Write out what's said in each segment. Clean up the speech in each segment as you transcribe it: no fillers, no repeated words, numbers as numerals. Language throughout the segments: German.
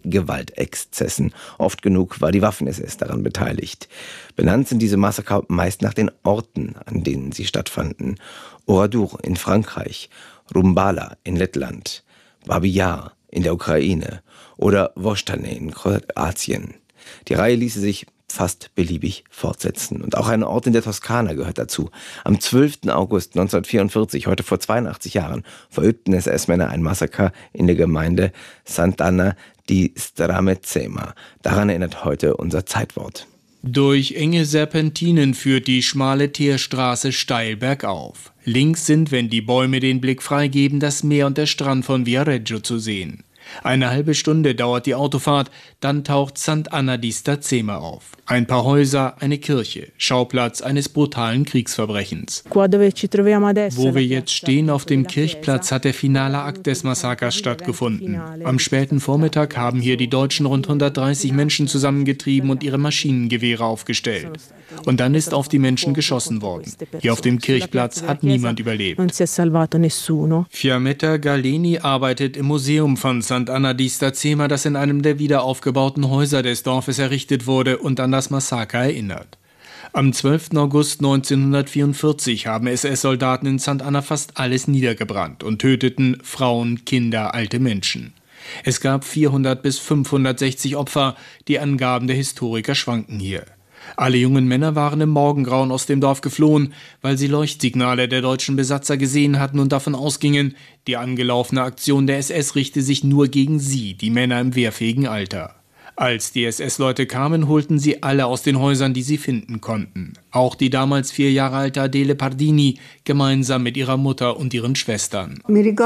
Gewaltexzessen. Oft genug war die Waffen-SS daran beteiligt. Benannt sind diese Massaker meist nach den Orten, an denen sie stattfanden. Oradour in Frankreich, Rumbala in Lettland, Babi Yar in der Ukraine oder Vostane in Kroatien. Die Reihe ließe sich fast beliebig fortsetzen. Und auch ein Ort in der Toskana gehört dazu. Am 12. August 1944, heute vor 82 Jahren, verübten SS-Männer ein Massaker in der Gemeinde Sant'Anna di Stramezzema. Daran erinnert heute unser Zeitwort. Durch enge Serpentinen führt die schmale Teerstraße steil bergauf. Links sind, wenn die Bäume den Blick freigeben, das Meer und der Strand von Viareggio zu sehen. Eine halbe Stunde dauert die Autofahrt, dann taucht Sant'Anna di Stazzema auf. Ein paar Häuser, eine Kirche, Schauplatz eines brutalen Kriegsverbrechens. Wo wir jetzt stehen, auf dem Kirchplatz, hat der finale Akt des Massakers stattgefunden. Am späten Vormittag haben hier die Deutschen rund 130 Menschen zusammengetrieben und ihre Maschinengewehre aufgestellt. Und dann ist auf die Menschen geschossen worden. Hier auf dem Kirchplatz hat niemand überlebt. Fiammetta Galeni arbeitet im Museum von Sant'Anna di Stazzema, das in einem der wiederaufgebauten Häuser des Dorfes errichtet wurde und an das Massaker erinnert. Am 12. August 1944 haben SS-Soldaten in Sant'Anna fast alles niedergebrannt und töteten Frauen, Kinder, alte Menschen. Es gab 400 bis 560 Opfer, die Angaben der Historiker schwanken hier. Alle jungen Männer waren im Morgengrauen aus dem Dorf geflohen, weil sie Leuchtsignale der deutschen Besatzer gesehen hatten und davon ausgingen, die angelaufene Aktion der SS richte sich nur gegen sie, die Männer im wehrfähigen Alter. Als die SS-Leute kamen, holten sie alle aus den Häusern, die sie finden konnten. Auch die damals 4 Jahre alte Adele Pardini, gemeinsam mit ihrer Mutter und ihren Schwestern.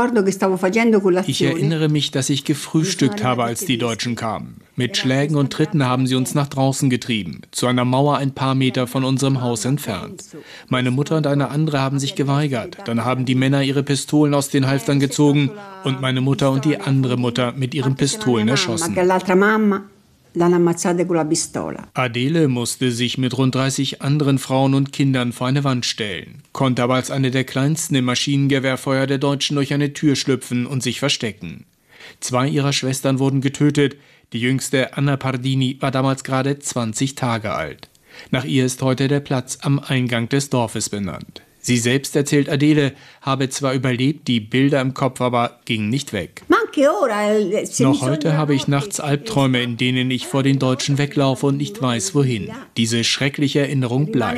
Ich erinnere mich, dass ich gefrühstückt habe, als die Deutschen kamen. Mit Schlägen und Tritten haben sie uns nach draußen getrieben, zu einer Mauer ein paar Meter von unserem Haus entfernt. Meine Mutter und eine andere haben sich geweigert. Dann haben die Männer ihre Pistolen aus den Halftern gezogen und meine Mutter und die andere Mutter mit ihren Pistolen erschossen. Adele musste sich mit rund 30 anderen Frauen und Kindern vor eine Wand stellen, konnte aber als eine der kleinsten im Maschinengewehrfeuer der Deutschen durch eine Tür schlüpfen und sich verstecken. 2 ihrer Schwestern wurden getötet, die jüngste Anna Pardini war damals gerade 20 Tage alt. Nach ihr ist heute der Platz am Eingang des Dorfes benannt. Sie selbst, erzählt Adele, habe zwar überlebt, die Bilder im Kopf aber gingen nicht weg. Noch heute habe ich nachts Albträume, in denen ich vor den Deutschen weglaufe und nicht weiß, wohin. Diese schreckliche Erinnerung bleibt.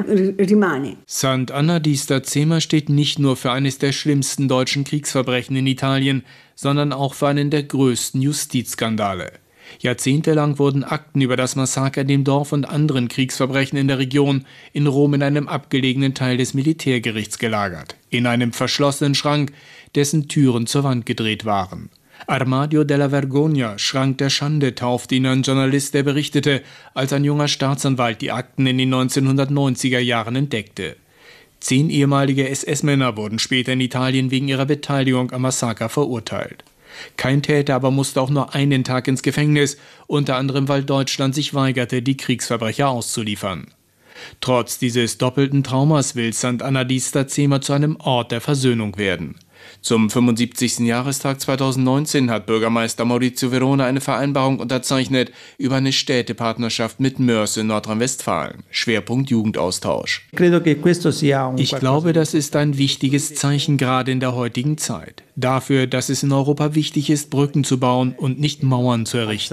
Sant'Anna di Stazzema steht nicht nur für eines der schlimmsten deutschen Kriegsverbrechen in Italien, sondern auch für einen der größten Justizskandale. Jahrzehntelang wurden Akten über das Massaker in dem Dorf und anderen Kriegsverbrechen in der Region in Rom in einem abgelegenen Teil des Militärgerichts gelagert, in einem verschlossenen Schrank, dessen Türen zur Wand gedreht waren. Armadio della Vergogna, Schrank der Schande, taufte ihn ein Journalist, der berichtete, als ein junger Staatsanwalt die Akten in den 1990er Jahren entdeckte. 10 ehemalige SS-Männer wurden später in Italien wegen ihrer Beteiligung am Massaker verurteilt. Kein Täter aber musste auch nur einen Tag ins Gefängnis, unter anderem weil Deutschland sich weigerte, die Kriegsverbrecher auszuliefern. Trotz dieses doppelten Traumas will Sant'Anna di Stazzema zu einem Ort der Versöhnung werden. Zum 75. Jahrestag 2019 hat Bürgermeister Maurizio Verona eine Vereinbarung unterzeichnet über eine Städtepartnerschaft mit Moers in Nordrhein-Westfalen. Schwerpunkt Jugendaustausch. Ich glaube, das ist ein wichtiges Zeichen gerade in der heutigen Zeit. Dafür, dass es in Europa wichtig ist, Brücken zu bauen und nicht Mauern zu errichten.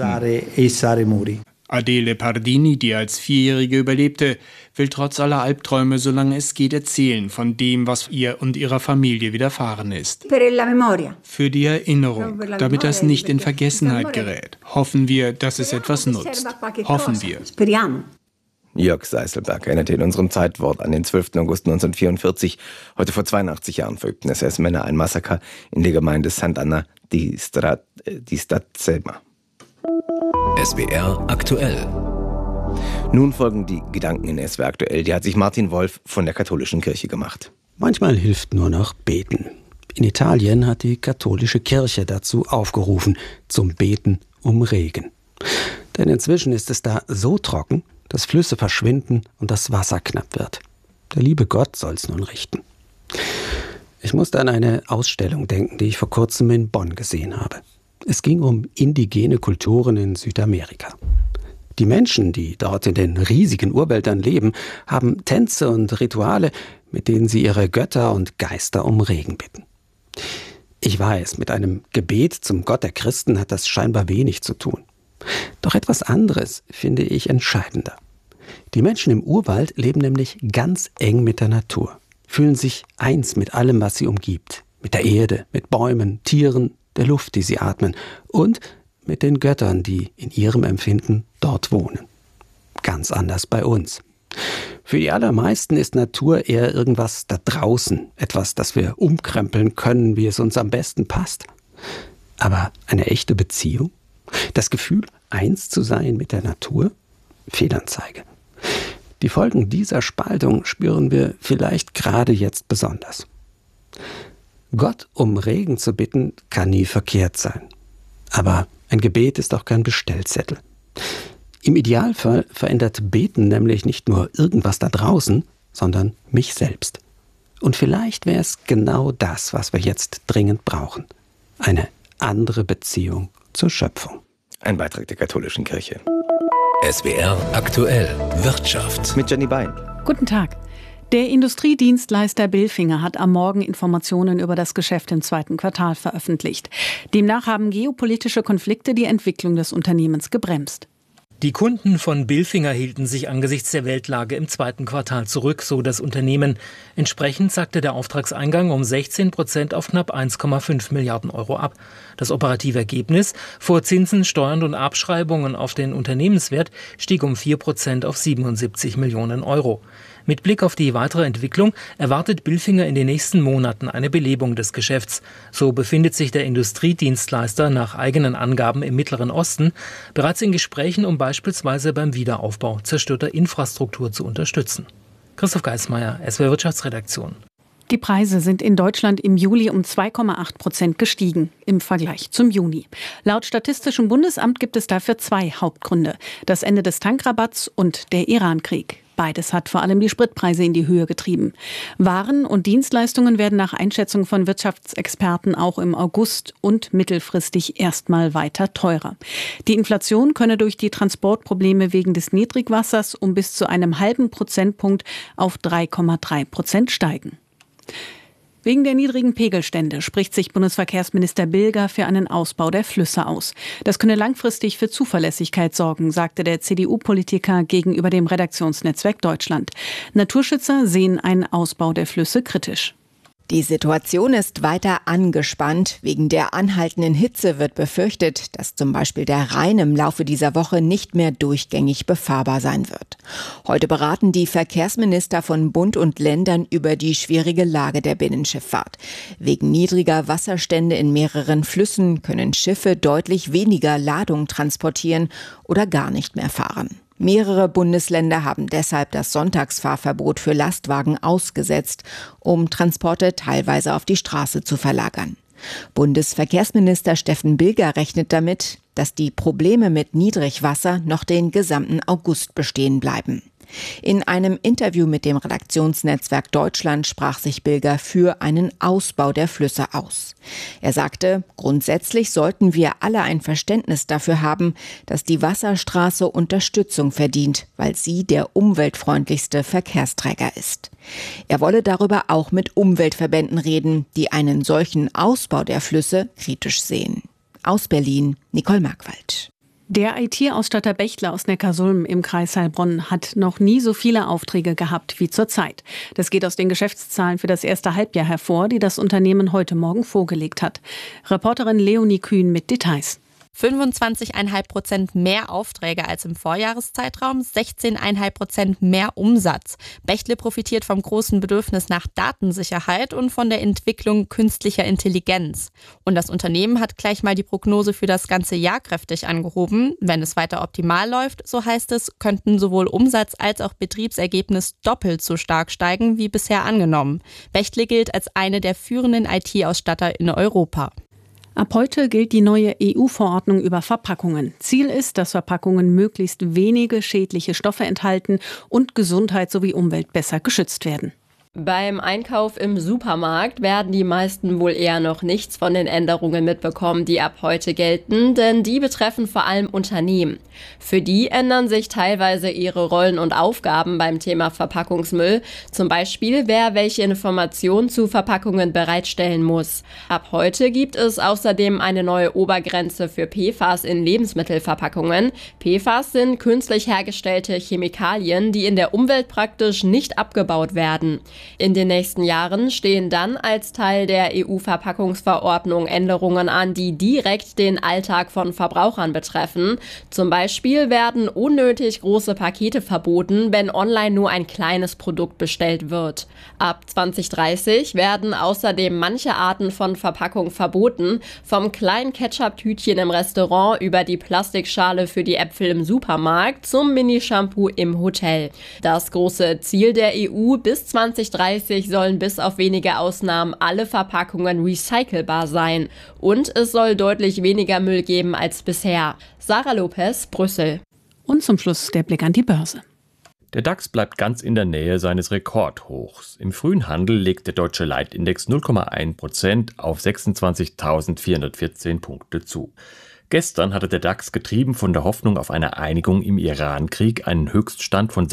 Adele Pardini, die als 4-Jährige überlebte, will trotz aller Albträume, solange es geht, erzählen von dem, was ihr und ihrer Familie widerfahren ist. Für die Erinnerung, damit das nicht in Vergessenheit gerät. Hoffen wir, dass es etwas nutzt. Hoffen wir. Jörg Seiselberg erinnerte in unserem Zeitwort an den 12. August 1944. Heute vor 82 Jahren verübten SS-Männer ein Massaker in der Gemeinde Sant'Anna di Stazzema. SWR aktuell. Nun folgen die Gedanken in SWR aktuell. Die hat sich Martin Wolf von der katholischen Kirche gemacht. Manchmal hilft nur noch Beten. In Italien hat die katholische Kirche dazu aufgerufen, zum Beten um Regen. Denn inzwischen ist es da so trocken, dass Flüsse verschwinden und das Wasser knapp wird. Der liebe Gott soll's nun richten. Ich musste an eine Ausstellung denken, die ich vor kurzem in Bonn gesehen habe. Es ging um indigene Kulturen in Südamerika. Die Menschen, die dort in den riesigen Urwäldern leben, haben Tänze und Rituale, mit denen sie ihre Götter und Geister um Regen bitten. Ich weiß, mit einem Gebet zum Gott der Christen hat das scheinbar wenig zu tun. Doch etwas anderes finde ich entscheidender. Die Menschen im Urwald leben nämlich ganz eng mit der Natur, fühlen sich eins mit allem, was sie umgibt, mit der Erde, mit Bäumen, Tieren, der Luft, die sie atmen und mit den Göttern, die in ihrem Empfinden dort wohnen. Ganz anders bei uns. Für die allermeisten ist Natur eher irgendwas da draußen, etwas, das wir umkrempeln können, wie es uns am besten passt. Aber eine echte Beziehung? Das Gefühl, eins zu sein mit der Natur? Fehlanzeige. Die Folgen dieser Spaltung spüren wir vielleicht gerade jetzt besonders. Gott um Regen zu bitten, kann nie verkehrt sein. Aber ein Gebet ist auch kein Bestellzettel. Im Idealfall verändert Beten nämlich nicht nur irgendwas da draußen, sondern mich selbst. Und vielleicht wäre es genau das, was wir jetzt dringend brauchen. Eine andere Beziehung zur Schöpfung. Ein Beitrag der katholischen Kirche. SWR aktuell Wirtschaft. Mit Jenny Bein. Guten Tag. Der Industriedienstleister Bilfinger hat am Morgen Informationen über das Geschäft im zweiten Quartal veröffentlicht. Demnach haben geopolitische Konflikte die Entwicklung des Unternehmens gebremst. Die Kunden von Bilfinger hielten sich angesichts der Weltlage im zweiten Quartal zurück, so das Unternehmen. Entsprechend sackte der Auftragseingang um 16% auf knapp 1,5 Milliarden Euro ab. Das operative Ergebnis vor Zinsen, Steuern und Abschreibungen auf den Unternehmenswert stieg um 4% auf 77 Millionen Euro. Mit Blick auf die weitere Entwicklung erwartet Bilfinger in den nächsten Monaten eine Belebung des Geschäfts. So befindet sich der Industriedienstleister nach eigenen Angaben im Mittleren Osten bereits in Gesprächen, um beispielsweise beim Wiederaufbau zerstörter Infrastruktur zu unterstützen. Christoph Geismeier, SWR Wirtschaftsredaktion. Die Preise sind in Deutschland im Juli um 2,8% gestiegen im Vergleich zum Juni. Laut Statistischem Bundesamt gibt es dafür zwei Hauptgründe: das Ende des Tankrabatts und der Irankrieg. Beides hat vor allem die Spritpreise in die Höhe getrieben. Waren und Dienstleistungen werden nach Einschätzung von Wirtschaftsexperten auch im August und mittelfristig erstmal weiter teurer. Die Inflation könne durch die Transportprobleme wegen des Niedrigwassers um bis zu einem halben Prozentpunkt auf 3,3% steigen. Wegen der niedrigen Pegelstände spricht sich Bundesverkehrsminister Bilger für einen Ausbau der Flüsse aus. Das könne langfristig für Zuverlässigkeit sorgen, sagte der CDU-Politiker gegenüber dem Redaktionsnetzwerk Deutschland. Naturschützer sehen einen Ausbau der Flüsse kritisch. Die Situation ist weiter angespannt. Wegen der anhaltenden Hitze wird befürchtet, dass zum Beispiel der Rhein im Laufe dieser Woche nicht mehr durchgängig befahrbar sein wird. Heute beraten die Verkehrsminister von Bund und Ländern über die schwierige Lage der Binnenschifffahrt. Wegen niedriger Wasserstände in mehreren Flüssen können Schiffe deutlich weniger Ladung transportieren oder gar nicht mehr fahren. Mehrere Bundesländer haben deshalb das Sonntagsfahrverbot für Lastwagen ausgesetzt, um Transporte teilweise auf die Straße zu verlagern. Bundesverkehrsminister Steffen Bilger rechnet damit, dass die Probleme mit Niedrigwasser noch den gesamten August bestehen bleiben. In einem Interview mit dem Redaktionsnetzwerk Deutschland sprach sich Bilger für einen Ausbau der Flüsse aus. Er sagte, grundsätzlich sollten wir alle ein Verständnis dafür haben, dass die Wasserstraße Unterstützung verdient, weil sie der umweltfreundlichste Verkehrsträger ist. Er wolle darüber auch mit Umweltverbänden reden, die einen solchen Ausbau der Flüsse kritisch sehen. Aus Berlin, Nicole Markwald. Der IT-Ausstatter Bechtle aus Neckarsulm im Kreis Heilbronn hat noch nie so viele Aufträge gehabt wie zurzeit. Das geht aus den Geschäftszahlen für das erste Halbjahr hervor, die das Unternehmen heute Morgen vorgelegt hat. Reporterin Leonie Kühn mit Details. 25,5% mehr Aufträge als im Vorjahreszeitraum, 16,5% mehr Umsatz. Bechtle profitiert vom großen Bedürfnis nach Datensicherheit und von der Entwicklung künstlicher Intelligenz. Und das Unternehmen hat gleich mal die Prognose für das ganze Jahr kräftig angehoben. Wenn es weiter optimal läuft, so heißt es, könnten sowohl Umsatz als auch Betriebsergebnis doppelt so stark steigen wie bisher angenommen. Bechtle gilt als eine der führenden IT-Ausstatter in Europa. Ab heute gilt die neue EU-Verordnung über Verpackungen. Ziel ist, dass Verpackungen möglichst wenige schädliche Stoffe enthalten und Gesundheit sowie Umwelt besser geschützt werden. Beim Einkauf im Supermarkt werden die meisten wohl eher noch nichts von den Änderungen mitbekommen, die ab heute gelten, denn die betreffen vor allem Unternehmen. Für die ändern sich teilweise ihre Rollen und Aufgaben beim Thema Verpackungsmüll, zum Beispiel wer welche Informationen zu Verpackungen bereitstellen muss. Ab heute gibt es außerdem eine neue Obergrenze für PFAS in Lebensmittelverpackungen. PFAS sind künstlich hergestellte Chemikalien, die in der Umwelt praktisch nicht abgebaut werden. In den nächsten Jahren stehen dann als Teil der EU-Verpackungsverordnung Änderungen an, die direkt den Alltag von Verbrauchern betreffen. Zum Beispiel werden unnötig große Pakete verboten, wenn online nur ein kleines Produkt bestellt wird. Ab 2030 werden außerdem manche Arten von Verpackung verboten, vom kleinen Ketchup-Tütchen im Restaurant über die Plastikschale für die Äpfel im Supermarkt zum Mini-Shampoo im Hotel. Das große Ziel der EU: bis 2030 sollen bis auf wenige Ausnahmen alle Verpackungen recycelbar sein. Und es soll deutlich weniger Müll geben als bisher. Sarah Lopez, Brüssel. Und zum Schluss der Blick an die Börse. Der DAX bleibt ganz in der Nähe seines Rekordhochs. Im frühen Handel legt der deutsche Leitindex 0,1% auf 26.414 Punkte zu. Gestern hatte der DAX, getrieben von der Hoffnung auf eine Einigung im Iran-Krieg, einen Höchststand von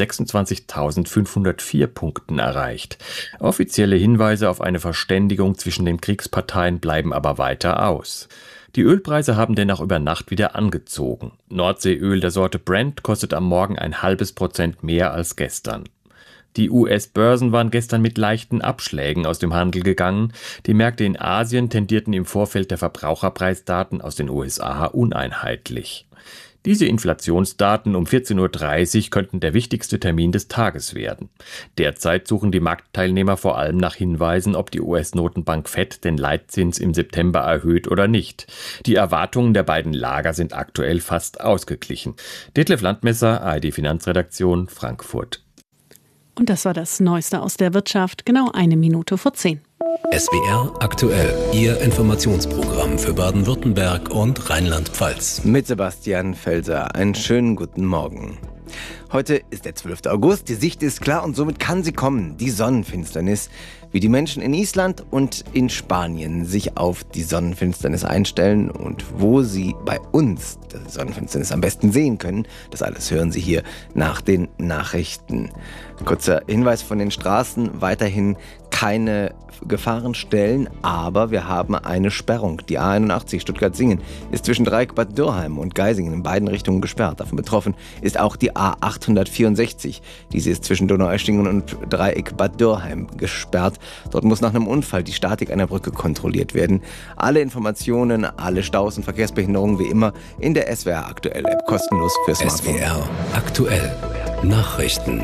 26.504 Punkten erreicht. Offizielle Hinweise auf eine Verständigung zwischen den Kriegsparteien bleiben aber weiter aus. Die Ölpreise haben dennoch über Nacht wieder angezogen. Nordseeöl der Sorte Brent kostet am Morgen 0,5% mehr als gestern. Die US-Börsen waren gestern mit leichten Abschlägen aus dem Handel gegangen. Die Märkte in Asien tendierten im Vorfeld der Verbraucherpreisdaten aus den USA uneinheitlich. Diese Inflationsdaten um 14.30 Uhr könnten der wichtigste Termin des Tages werden. Derzeit suchen die Marktteilnehmer vor allem nach Hinweisen, ob die US-Notenbank Fed den Leitzins im September erhöht oder nicht. Die Erwartungen der beiden Lager sind aktuell fast ausgeglichen. Detlef Landmesser, ARD-Finanzredaktion, Frankfurt. Und das war das Neueste aus der Wirtschaft, genau 9:01. SWR aktuell, Ihr Informationsprogramm für Baden-Württemberg und Rheinland-Pfalz. Mit Sebastian Felser. Einen schönen guten Morgen. Heute ist der 12. August, die Sicht ist klar und somit kann sie kommen, die Sonnenfinsternis. Wie die Menschen in Island und in Spanien sich auf die Sonnenfinsternis einstellen und wo sie bei uns die Sonnenfinsternis am besten sehen können, das alles hören Sie hier nach den Nachrichten. Kurzer Hinweis von den Straßen, weiterhin keine Gefahrenstellen, aber wir haben eine Sperrung. Die A81 Stuttgart-Singen ist zwischen Dreieck Bad Dürrheim und Geisingen in beiden Richtungen gesperrt. Davon betroffen ist auch die A864. Diese ist zwischen Donaueschingen und Dreieck Bad Dürrheim gesperrt. Dort muss nach einem Unfall die Statik einer Brücke kontrolliert werden. Alle Informationen, alle Staus und Verkehrsbehinderungen wie immer in der SWR Aktuell App, kostenlos für Smartphone. SWR aktuell Nachrichten.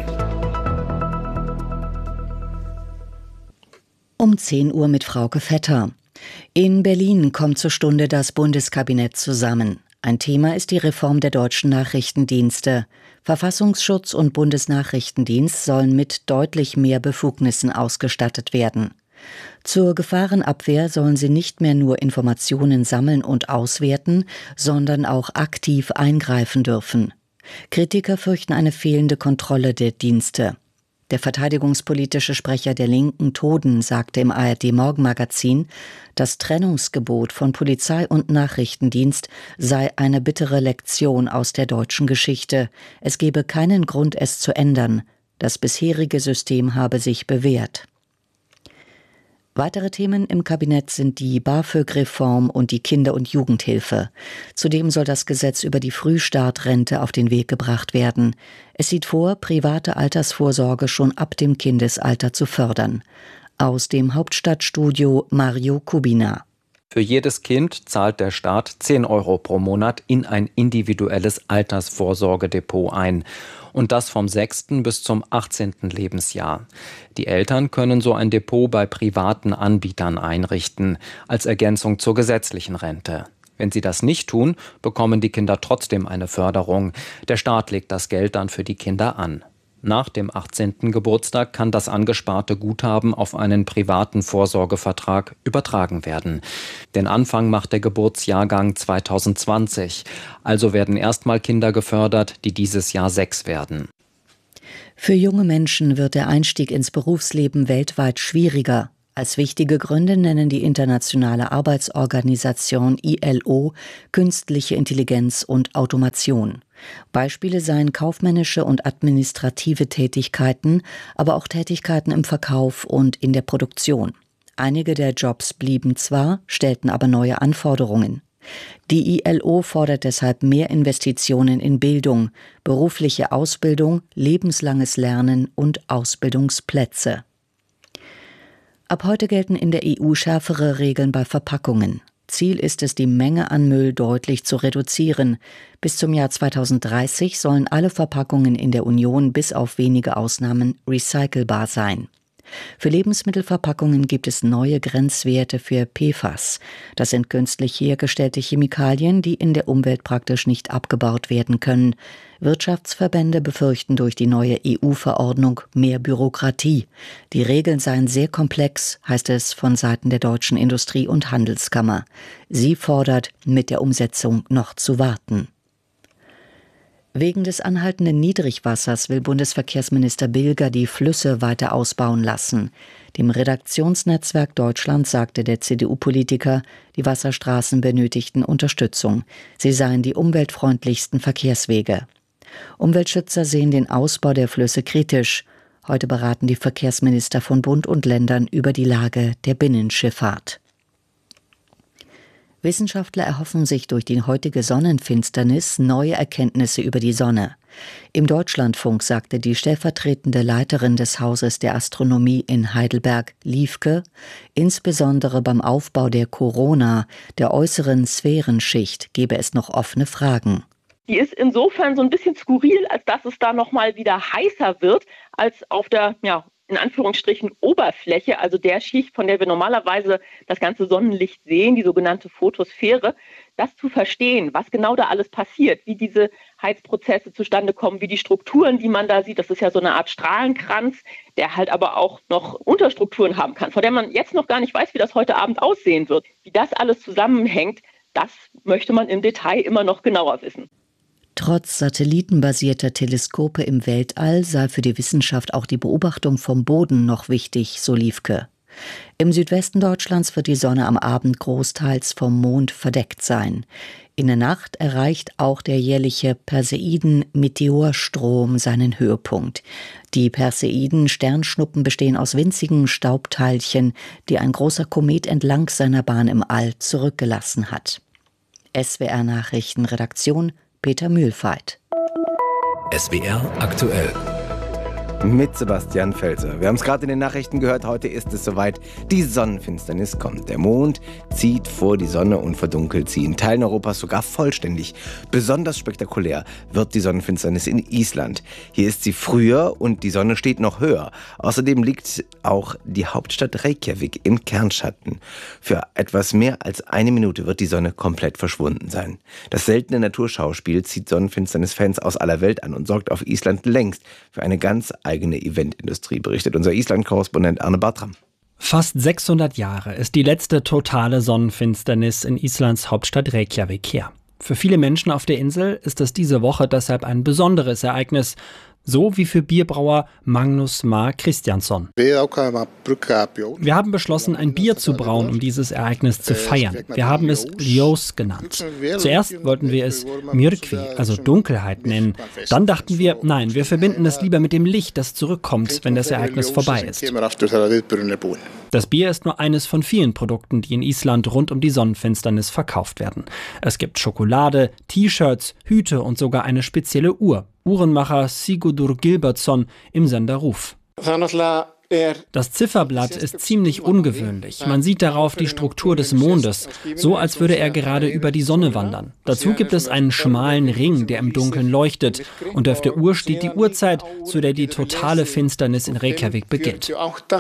Um 10 Uhr mit Frauke Vetter. In Berlin kommt zur Stunde das Bundeskabinett zusammen. Ein Thema ist die Reform der deutschen Nachrichtendienste. Verfassungsschutz und Bundesnachrichtendienst sollen mit deutlich mehr Befugnissen ausgestattet werden. Zur Gefahrenabwehr sollen sie nicht mehr nur Informationen sammeln und auswerten, sondern auch aktiv eingreifen dürfen. Kritiker fürchten eine fehlende Kontrolle der Dienste. Der verteidigungspolitische Sprecher der Linken, Toden, sagte im ARD-Morgenmagazin, das Trennungsgebot von Polizei und Nachrichtendienst sei eine bittere Lektion aus der deutschen Geschichte. Es gebe keinen Grund, es zu ändern. Das bisherige System habe sich bewährt. Weitere Themen im Kabinett sind die BAföG-Reform und die Kinder- und Jugendhilfe. Zudem soll das Gesetz über die Frühstartrente auf den Weg gebracht werden. Es sieht vor, private Altersvorsorge schon ab dem Kindesalter zu fördern. Aus dem Hauptstadtstudio Mario Kubina. Für jedes Kind zahlt der Staat 10 € pro Monat in ein individuelles Altersvorsorgedepot ein. Und das vom 6. bis zum 18. Lebensjahr. Die Eltern können so ein Depot bei privaten Anbietern einrichten, als Ergänzung zur gesetzlichen Rente. Wenn sie das nicht tun, bekommen die Kinder trotzdem eine Förderung. Der Staat legt das Geld dann für die Kinder an. Nach dem 18. Geburtstag kann das angesparte Guthaben auf einen privaten Vorsorgevertrag übertragen werden. Den Anfang macht der Geburtsjahrgang 2020. Also werden erstmal Kinder gefördert, die dieses Jahr 6 werden. Für junge Menschen wird der Einstieg ins Berufsleben weltweit schwieriger. Als wichtige Gründe nennen die Internationale Arbeitsorganisation ILO künstliche Intelligenz und Automation. Beispiele seien kaufmännische und administrative Tätigkeiten, aber auch Tätigkeiten im Verkauf und in der Produktion. Einige der Jobs blieben zwar, stellten aber neue Anforderungen. Die ILO fordert deshalb mehr Investitionen in Bildung, berufliche Ausbildung, lebenslanges Lernen und Ausbildungsplätze. Ab heute gelten in der EU schärfere Regeln bei Verpackungen. Ziel ist es, die Menge an Müll deutlich zu reduzieren. Bis zum Jahr 2030 sollen alle Verpackungen in der Union bis auf wenige Ausnahmen recycelbar sein. Für Lebensmittelverpackungen gibt es neue Grenzwerte für PFAS. Das sind künstlich hergestellte Chemikalien, die in der Umwelt praktisch nicht abgebaut werden können. Wirtschaftsverbände befürchten durch die neue EU-Verordnung mehr Bürokratie. Die Regeln seien sehr komplex, heißt es von Seiten der Deutschen Industrie- und Handelskammer. Sie fordert, mit der Umsetzung noch zu warten. Wegen des anhaltenden Niedrigwassers will Bundesverkehrsminister Bilger die Flüsse weiter ausbauen lassen. Dem Redaktionsnetzwerk Deutschland sagte der CDU-Politiker, die Wasserstraßen benötigten Unterstützung. Sie seien die umweltfreundlichsten Verkehrswege. Umweltschützer sehen den Ausbau der Flüsse kritisch. Heute beraten die Verkehrsminister von Bund und Ländern über die Lage der Binnenschifffahrt. Wissenschaftler erhoffen sich durch die heutige Sonnenfinsternis neue Erkenntnisse über die Sonne. Im Deutschlandfunk sagte die stellvertretende Leiterin des Hauses der Astronomie in Heidelberg, Liefke, insbesondere beim Aufbau der Corona, der äußeren Sphärenschicht, gebe es noch offene Fragen. Die ist insofern so ein bisschen skurril, als dass es da nochmal wieder heißer wird, als auf der, in Anführungsstrichen Oberfläche, also der Schicht, von der wir normalerweise das ganze Sonnenlicht sehen, die sogenannte Photosphäre, das zu verstehen, was genau da alles passiert, wie diese Heizprozesse zustande kommen, wie die Strukturen, die man da sieht, das ist ja so eine Art Strahlenkranz, der halt aber auch noch Unterstrukturen haben kann, von der man jetzt noch gar nicht weiß, wie das heute Abend aussehen wird. Wie das alles zusammenhängt, das möchte man im Detail immer noch genauer wissen. Trotz satellitenbasierter Teleskope im Weltall sei für die Wissenschaft auch die Beobachtung vom Boden noch wichtig, so Liefke. Im Südwesten Deutschlands wird die Sonne am Abend großteils vom Mond verdeckt sein. In der Nacht erreicht auch der jährliche Perseiden-Meteorstrom seinen Höhepunkt. Die Perseiden-Sternschnuppen bestehen aus winzigen Staubteilchen, die ein großer Komet entlang seiner Bahn im All zurückgelassen hat. SWR-Nachrichtenredaktion Peter Mühlfeit. SWR aktuell. Mit Sebastian Felser. Wir haben es gerade in den Nachrichten gehört, heute ist es soweit, die Sonnenfinsternis kommt. Der Mond zieht vor die Sonne und verdunkelt sie in Teilen Europas sogar vollständig. Besonders spektakulär wird die Sonnenfinsternis in Island. Hier ist sie früher und die Sonne steht noch höher. Außerdem liegt auch die Hauptstadt Reykjavik im Kernschatten. Für etwas mehr als eine Minute wird die Sonne komplett verschwunden sein. Das seltene Naturschauspiel zieht Sonnenfinsternis-Fans aus aller Welt an und sorgt auf Island längst für eine ganz eigene Eventindustrie, berichtet unser Island-Korrespondent Arne Bartram. Fast 600 Jahre ist die letzte totale Sonnenfinsternis in Islands Hauptstadt Reykjavik her. Für viele Menschen auf der Insel ist es diese Woche deshalb ein besonderes Ereignis, so wie für Bierbrauer Magnus Mar Kristjansson. Wir haben beschlossen, ein Bier zu brauen, um dieses Ereignis zu feiern. Wir haben es Ljós genannt. Zuerst wollten wir es Myrkvi, also Dunkelheit, nennen. Dann dachten wir, nein, wir verbinden es lieber mit dem Licht, das zurückkommt, wenn das Ereignis vorbei ist. Das Bier ist nur eines von vielen Produkten, die in Island rund um die Sonnenfinsternis verkauft werden. Es gibt Schokolade, T-Shirts, Hüte und sogar eine spezielle Uhr. Uhrenmacher Sigurdur Gilbertsson im Sender Ruf. Das Zifferblatt ist ziemlich ungewöhnlich. Man sieht darauf die Struktur des Mondes, so als würde er gerade über die Sonne wandern. Dazu gibt es einen schmalen Ring, der im Dunkeln leuchtet. Und auf der Uhr steht die Uhrzeit, zu der die totale Finsternis in Reykjavik beginnt.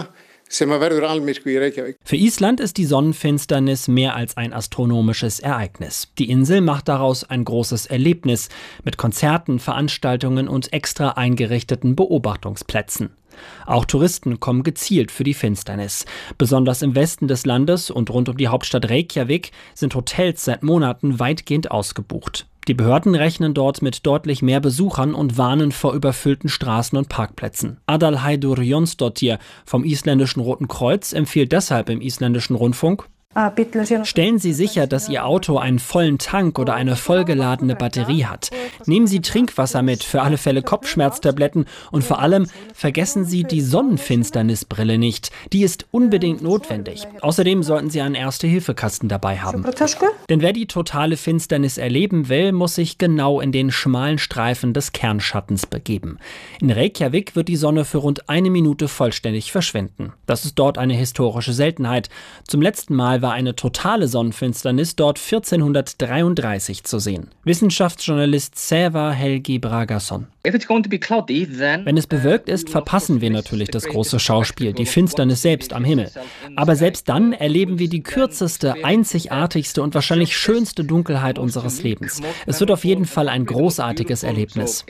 Für Island ist die Sonnenfinsternis mehr als ein astronomisches Ereignis. Die Insel macht daraus ein großes Erlebnis mit Konzerten, Veranstaltungen und extra eingerichteten Beobachtungsplätzen. Auch Touristen kommen gezielt für die Finsternis. Besonders im Westen des Landes und rund um die Hauptstadt Reykjavik sind Hotels seit Monaten weitgehend ausgebucht. Die Behörden rechnen dort mit deutlich mehr Besuchern und warnen vor überfüllten Straßen und Parkplätzen. Adalheidur Jonsdottir vom isländischen Roten Kreuz empfiehlt deshalb im isländischen Rundfunk: Stellen Sie sicher, dass Ihr Auto einen vollen Tank oder eine vollgeladene Batterie hat. Nehmen Sie Trinkwasser mit, für alle Fälle Kopfschmerztabletten und vor allem vergessen Sie die Sonnenfinsternisbrille nicht. Die ist unbedingt notwendig. Außerdem sollten Sie einen Erste-Hilfe-Kasten dabei haben. Denn wer die totale Finsternis erleben will, muss sich genau in den schmalen Streifen des Kernschattens begeben. In Reykjavik wird die Sonne für rund 1 Minute vollständig verschwinden. Das ist dort eine historische Seltenheit. Zum letzten Mal war eine totale Sonnenfinsternis dort 1433 zu sehen. Wissenschaftsjournalist Sævar Helgi Bragason. Wenn es bewölkt ist, verpassen wir natürlich das große Schauspiel, die Finsternis selbst am Himmel. Aber selbst dann erleben wir die kürzeste, einzigartigste und wahrscheinlich schönste Dunkelheit unseres Lebens. Es wird auf jeden Fall ein großartiges Erlebnis.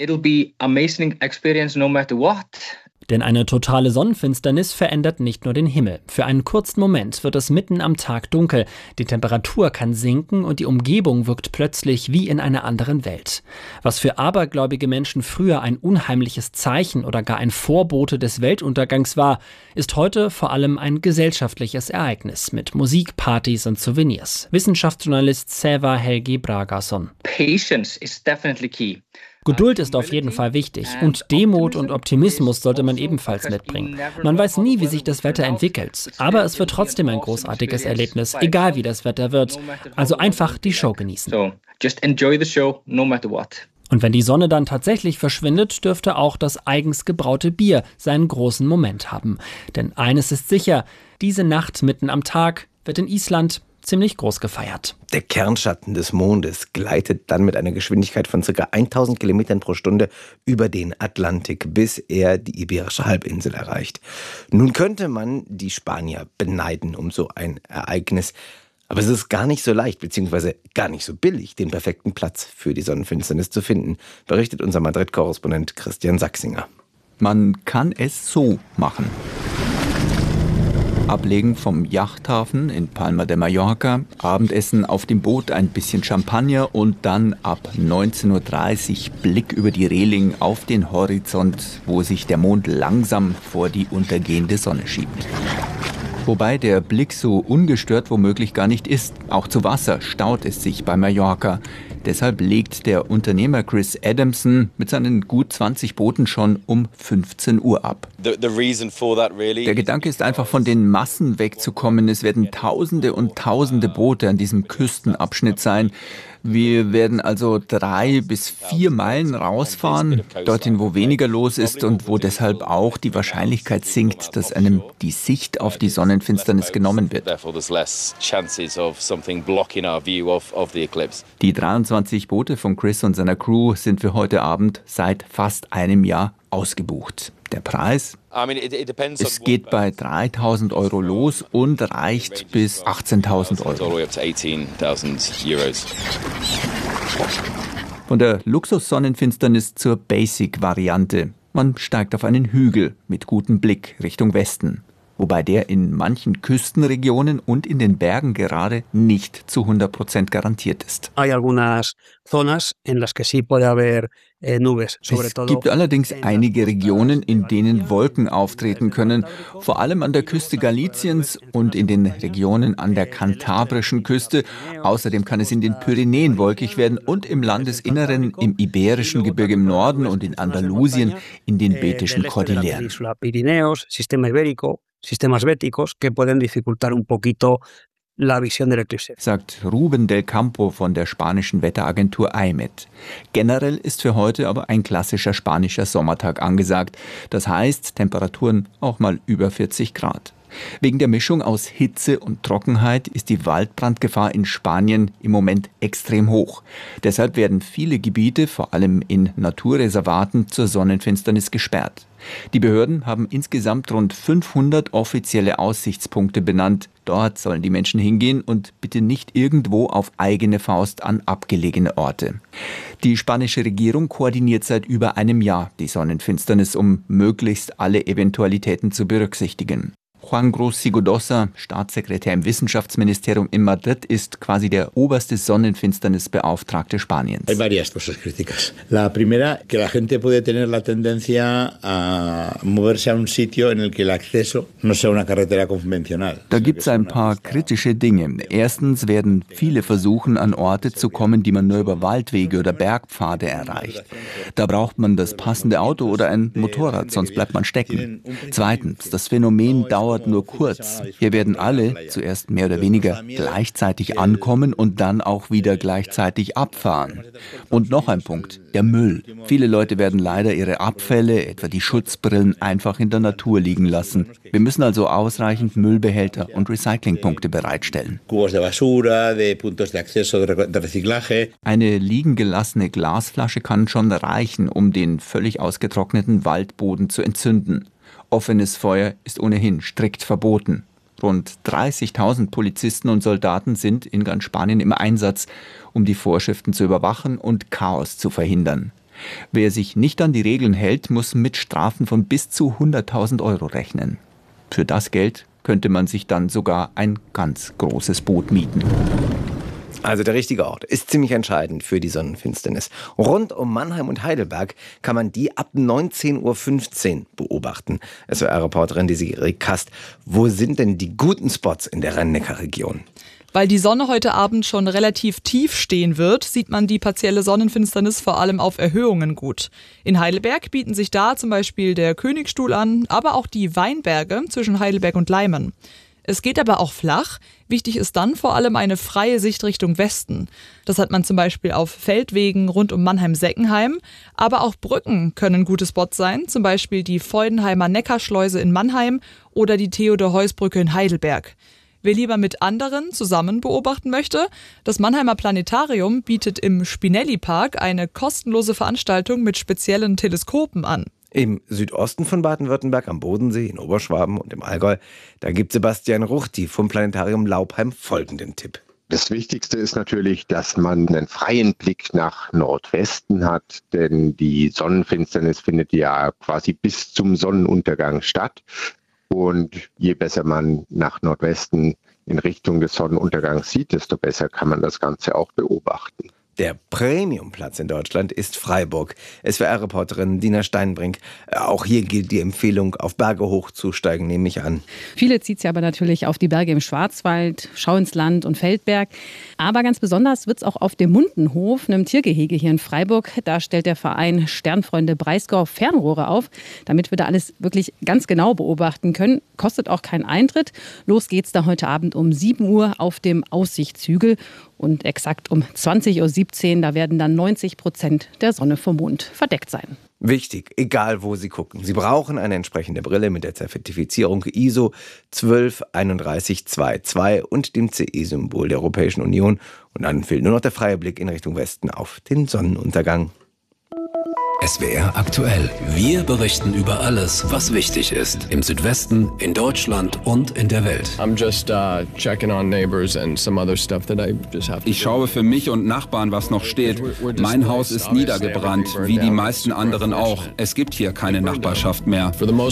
Denn eine totale Sonnenfinsternis verändert nicht nur den Himmel. Für einen kurzen Moment wird es mitten am Tag dunkel, die Temperatur kann sinken und die Umgebung wirkt plötzlich wie in einer anderen Welt. Was für abergläubige Menschen früher ein unheimliches Zeichen oder gar ein Vorbote des Weltuntergangs war, ist heute vor allem ein gesellschaftliches Ereignis mit Musik, Partys und Souvenirs. Wissenschaftsjournalist Sævar Helgi Bragason. Patience is definitely key. Geduld ist auf jeden Fall wichtig und Demut und Optimismus sollte man ebenfalls mitbringen. Man weiß nie, wie sich das Wetter entwickelt, aber es wird trotzdem ein großartiges Erlebnis, egal wie das Wetter wird. Also einfach die Show genießen. Und wenn die Sonne dann tatsächlich verschwindet, dürfte auch das eigens gebraute Bier seinen großen Moment haben. Denn eines ist sicher, diese Nacht mitten am Tag wird in Island ziemlich groß gefeiert. Der Kernschatten des Mondes gleitet dann mit einer Geschwindigkeit von ca. 1000 Kilometern pro Stunde über den Atlantik, bis er die Iberische Halbinsel erreicht. Nun könnte man die Spanier beneiden um so ein Ereignis. Aber es ist gar nicht so leicht, beziehungsweise gar nicht so billig, den perfekten Platz für die Sonnenfinsternis zu finden, berichtet unser Madrid-Korrespondent Christian Sachsinger. Man kann es so machen. Ablegen vom Yachthafen in Palma de Mallorca, Abendessen auf dem Boot, ein bisschen Champagner und dann ab 19:30 Uhr Blick über die Reling auf den Horizont, wo sich der Mond langsam vor die untergehende Sonne schiebt. Wobei der Blick so ungestört womöglich gar nicht ist. Auch zu Wasser staut es sich bei Mallorca. Deshalb legt der Unternehmer Chris Adamson mit seinen gut 20 Booten schon um 15 Uhr ab. Der Gedanke ist einfach, von den Massen wegzukommen. Es werden Tausende und Tausende Boote an diesem Küstenabschnitt sein. Wir werden also 3 bis 4 Meilen rausfahren, dorthin, wo weniger los ist und wo deshalb auch die Wahrscheinlichkeit sinkt, dass einem die Sicht auf die Sonnenfinsternis genommen wird. Die 23 Boote von Chris und seiner Crew sind für heute Abend seit fast einem Jahr ausgebucht. Der Preis? Es geht bei 3.000 Euro los und reicht bis 18.000 Euro. Von der Luxus-Sonnenfinsternis zur Basic-Variante. Man steigt auf einen Hügel mit gutem Blick Richtung Westen. Wobei der in manchen Küstenregionen und in den Bergen gerade nicht zu 100% garantiert ist. Es gibt allerdings einige Regionen, in denen Wolken auftreten können, vor allem an der Küste Galiciens und in den Regionen an der kantabrischen Küste. Außerdem kann es in den Pyrenäen wolkig werden und im Landesinneren, im Iberischen Gebirge im Norden und in Andalusien in den Betischen Kordilleren. Sistemas béticos que pueden dificultar un poquito la visión del eclipse. Sagt Ruben del Campo von der spanischen Wetteragentur AEMET. Generell ist für heute aber ein klassischer spanischer Sommertag angesagt. Das heißt, Temperaturen auch mal über 40 Grad. Wegen der Mischung aus Hitze und Trockenheit ist die Waldbrandgefahr in Spanien im Moment extrem hoch. Deshalb werden viele Gebiete, vor allem in Naturreservaten, zur Sonnenfinsternis gesperrt. Die Behörden haben insgesamt rund 500 offizielle Aussichtspunkte benannt. Dort sollen die Menschen hingehen und bitte nicht irgendwo auf eigene Faust an abgelegene Orte. Die spanische Regierung koordiniert seit über einem Jahr die Sonnenfinsternis, um möglichst alle Eventualitäten zu berücksichtigen. Juan Gros-Sigodosa, Staatssekretär im Wissenschaftsministerium in Madrid, ist quasi der oberste Sonnenfinsternisbeauftragte Spaniens. Hay varias cosas críticas. La primera, que la gente puede tener la tendencia a moverse a un sitio en el que el acceso no sea una carretera convencional. Da gibt es ein paar kritische Dinge. Erstens werden viele versuchen, an Orte zu kommen, die man nur über Waldwege oder Bergpfade erreicht. Da braucht man das passende Auto oder ein Motorrad, sonst bleibt man stecken. Zweitens, das Phänomen dauert nur kurz. Hier werden alle zuerst mehr oder weniger gleichzeitig ankommen und dann auch wieder gleichzeitig abfahren. Und noch ein Punkt, der Müll. Viele Leute werden leider ihre Abfälle, etwa die Schutzbrillen, einfach in der Natur liegen lassen. Wir müssen also ausreichend Müllbehälter und Recyclingpunkte bereitstellen. Eine liegen gelassene Glasflasche kann schon reichen, um den völlig ausgetrockneten Waldboden zu entzünden. Offenes Feuer ist ohnehin strikt verboten. Rund 30.000 Polizisten und Soldaten sind in ganz Spanien im Einsatz, um die Vorschriften zu überwachen und Chaos zu verhindern. Wer sich nicht an die Regeln hält, muss mit Strafen von bis zu 100.000 Euro rechnen. Für das Geld könnte man sich dann sogar ein ganz großes Boot mieten. Also der richtige Ort ist ziemlich entscheidend für die Sonnenfinsternis. Rund um Mannheim und Heidelberg kann man die ab 19:15 Uhr beobachten. SWR-Reporterin Desiree Kast, wo sind denn die guten Spots in der Rhein-Neckar-Region? Weil die Sonne heute Abend schon relativ tief stehen wird, sieht man die partielle Sonnenfinsternis vor allem auf Erhöhungen gut. In Heidelberg bieten sich da zum Beispiel der Königstuhl an, aber auch die Weinberge zwischen Heidelberg und Leimen. Es geht aber auch flach. Wichtig ist dann vor allem eine freie Sicht Richtung Westen. Das hat man zum Beispiel auf Feldwegen rund um Mannheim-Seckenheim. Aber auch Brücken können gute Spots sein, zum Beispiel die Feudenheimer Neckarschleuse in Mannheim oder die Theodor-Heuss-Brücke in Heidelberg. Wer lieber mit anderen zusammen beobachten möchte, das Mannheimer Planetarium bietet im Spinelli-Park eine kostenlose Veranstaltung mit speziellen Teleskopen an. Im Südosten von Baden-Württemberg, am Bodensee, in Oberschwaben und im Allgäu, da gibt Sebastian Ruchti vom Planetarium Laubheim folgenden Tipp. Das Wichtigste ist natürlich, dass man einen freien Blick nach Nordwesten hat, denn die Sonnenfinsternis findet ja quasi bis zum Sonnenuntergang statt. Und je besser man nach Nordwesten in Richtung des Sonnenuntergangs sieht, desto besser kann man das Ganze auch beobachten. Der Premiumplatz in Deutschland ist Freiburg. SWR-Reporterin Dina Steinbrink. Auch hier gilt die Empfehlung, auf Berge hochzusteigen, nehme ich an. Viele zieht es ja aber natürlich auf die Berge im Schwarzwald, Schau ins Land und Feldberg. Aber ganz besonders wird es auch auf dem Mundenhof, einem Tiergehege hier in Freiburg. Da stellt der Verein Sternfreunde Breisgau Fernrohre auf, damit wir da alles wirklich ganz genau beobachten können. Kostet auch keinen Eintritt. Los geht's da heute Abend um 7 Uhr auf dem Aussichtshügel. Und exakt um 20:17 Uhr, da werden dann 90% der Sonne vom Mond verdeckt sein. Wichtig, egal wo Sie gucken. Sie brauchen eine entsprechende Brille mit der Zertifizierung ISO 123122 und dem CE-Symbol der Europäischen Union. Und dann fehlt nur noch der freie Blick in Richtung Westen auf den Sonnenuntergang. SWR aktuell. Wir berichten über alles, was wichtig ist. Im Südwesten, in Deutschland und in der Welt. Ich schaue für mich und Nachbarn, was noch steht. Mein Haus ist niedergebrannt, wie die meisten anderen auch. Es gibt hier keine Nachbarschaft mehr.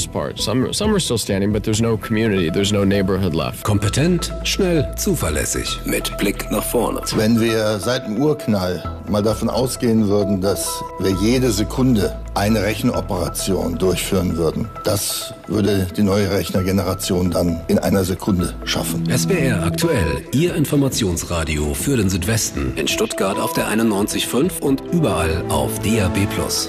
Kompetent, schnell, zuverlässig. Mit Blick nach vorne. Wenn wir seit dem Urknall mal davon ausgehen würden, dass wir jede Sekunde eine Rechenoperation durchführen würden, das würde die neue Rechnergeneration dann in einer Sekunde schaffen. SWR aktuell, Ihr Informationsradio für den Südwesten. In Stuttgart auf der 91.5 und überall auf DAB+.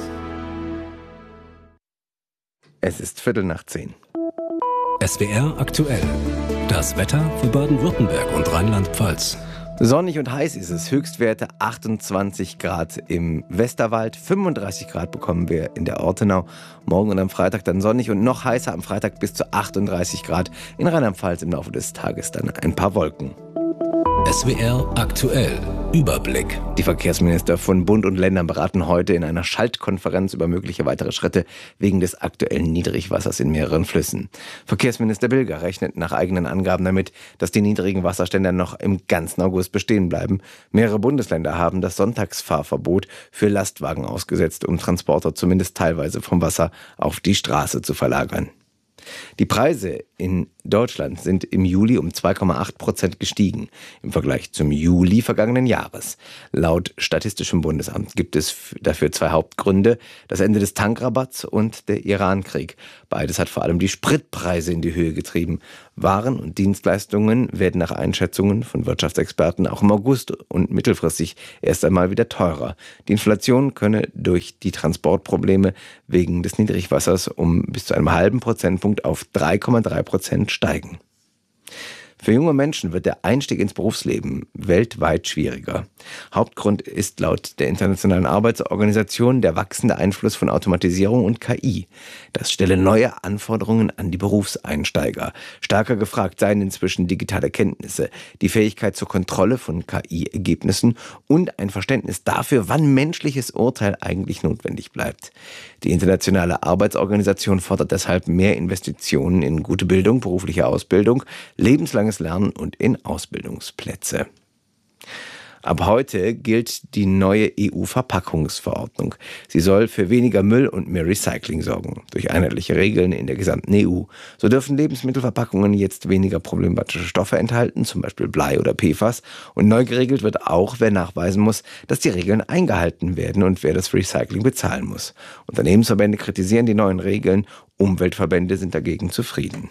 Es ist 9:15. SWR aktuell. Das Wetter für Baden-Württemberg und Rheinland-Pfalz. Sonnig und heiß ist es. Höchstwerte 28 Grad im Westerwald. 35 Grad bekommen wir in der Ortenau. Morgen und am Freitag dann sonnig und noch heißer. Am Freitag bis zu 38 Grad. In Rheinland-Pfalz im Laufe des Tages dann ein paar Wolken. SWR aktuell. Überblick. Die Verkehrsminister von Bund und Ländern beraten heute in einer Schaltkonferenz über mögliche weitere Schritte wegen des aktuellen Niedrigwassers in mehreren Flüssen. Verkehrsminister Bilger rechnet nach eigenen Angaben damit, dass die niedrigen Wasserstände noch im ganzen August bestehen bleiben. Mehrere Bundesländer haben das Sonntagsfahrverbot für Lastwagen ausgesetzt, um Transporter zumindest teilweise vom Wasser auf die Straße zu verlagern. Die Preise in Deutschland sind im Juli um 2,8% gestiegen im Vergleich zum Juli vergangenen Jahres. Laut Statistischem Bundesamt gibt es dafür zwei Hauptgründe: das Ende des Tankrabatts und der Irankrieg. Beides hat vor allem die Spritpreise in die Höhe getrieben. Waren und Dienstleistungen werden nach Einschätzungen von Wirtschaftsexperten auch im August und mittelfristig erst einmal wieder teurer. Die Inflation könne durch die Transportprobleme wegen des Niedrigwassers um bis zu einem halben Prozentpunkt auf 3,3% steigen. Für junge Menschen wird der Einstieg ins Berufsleben weltweit schwieriger. Hauptgrund ist laut der Internationalen Arbeitsorganisation der wachsende Einfluss von Automatisierung und KI. Das stelle neue Anforderungen an die Berufseinsteiger. Stärker gefragt seien inzwischen digitale Kenntnisse, die Fähigkeit zur Kontrolle von KI-Ergebnissen und ein Verständnis dafür, wann menschliches Urteil eigentlich notwendig bleibt. Die Internationale Arbeitsorganisation fordert deshalb mehr Investitionen in gute Bildung, berufliche Ausbildung, lebenslanges Lernen und in Ausbildungsplätze. Ab heute gilt die neue EU-Verpackungsverordnung. Sie soll für weniger Müll und mehr Recycling sorgen. Durch einheitliche Regeln in der gesamten EU. So dürfen Lebensmittelverpackungen jetzt weniger problematische Stoffe enthalten, zum Beispiel Blei oder PFAS. Und neu geregelt wird auch, wer nachweisen muss, dass die Regeln eingehalten werden und wer das Recycling bezahlen muss. Unternehmensverbände kritisieren die neuen Regeln, Umweltverbände sind dagegen zufrieden.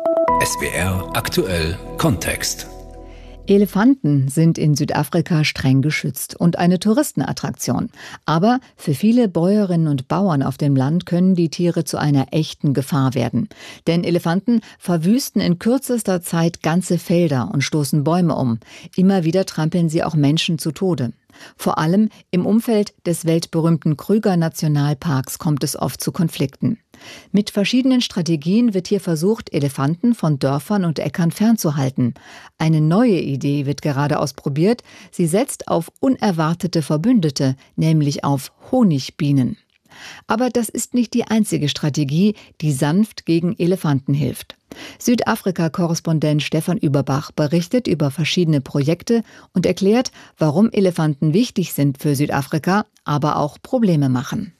SWR aktuell Kontext. Elefanten sind in Südafrika streng geschützt und eine Touristenattraktion. Aber für viele Bäuerinnen und Bauern auf dem Land können die Tiere zu einer echten Gefahr werden. Denn Elefanten verwüsten in kürzester Zeit ganze Felder und stoßen Bäume um. Immer wieder trampeln sie auch Menschen zu Tode. Vor allem im Umfeld des weltberühmten Kruger-Nationalparks kommt es oft zu Konflikten. Mit verschiedenen Strategien wird hier versucht, Elefanten von Dörfern und Äckern fernzuhalten. Eine neue Idee wird gerade ausprobiert. Sie setzt auf unerwartete Verbündete, nämlich auf Honigbienen. Aber das ist nicht die einzige Strategie, die sanft gegen Elefanten hilft. Südafrika-Korrespondent Stefan Überbach berichtet über verschiedene Projekte und erklärt, warum Elefanten wichtig sind für Südafrika, aber auch Probleme machen.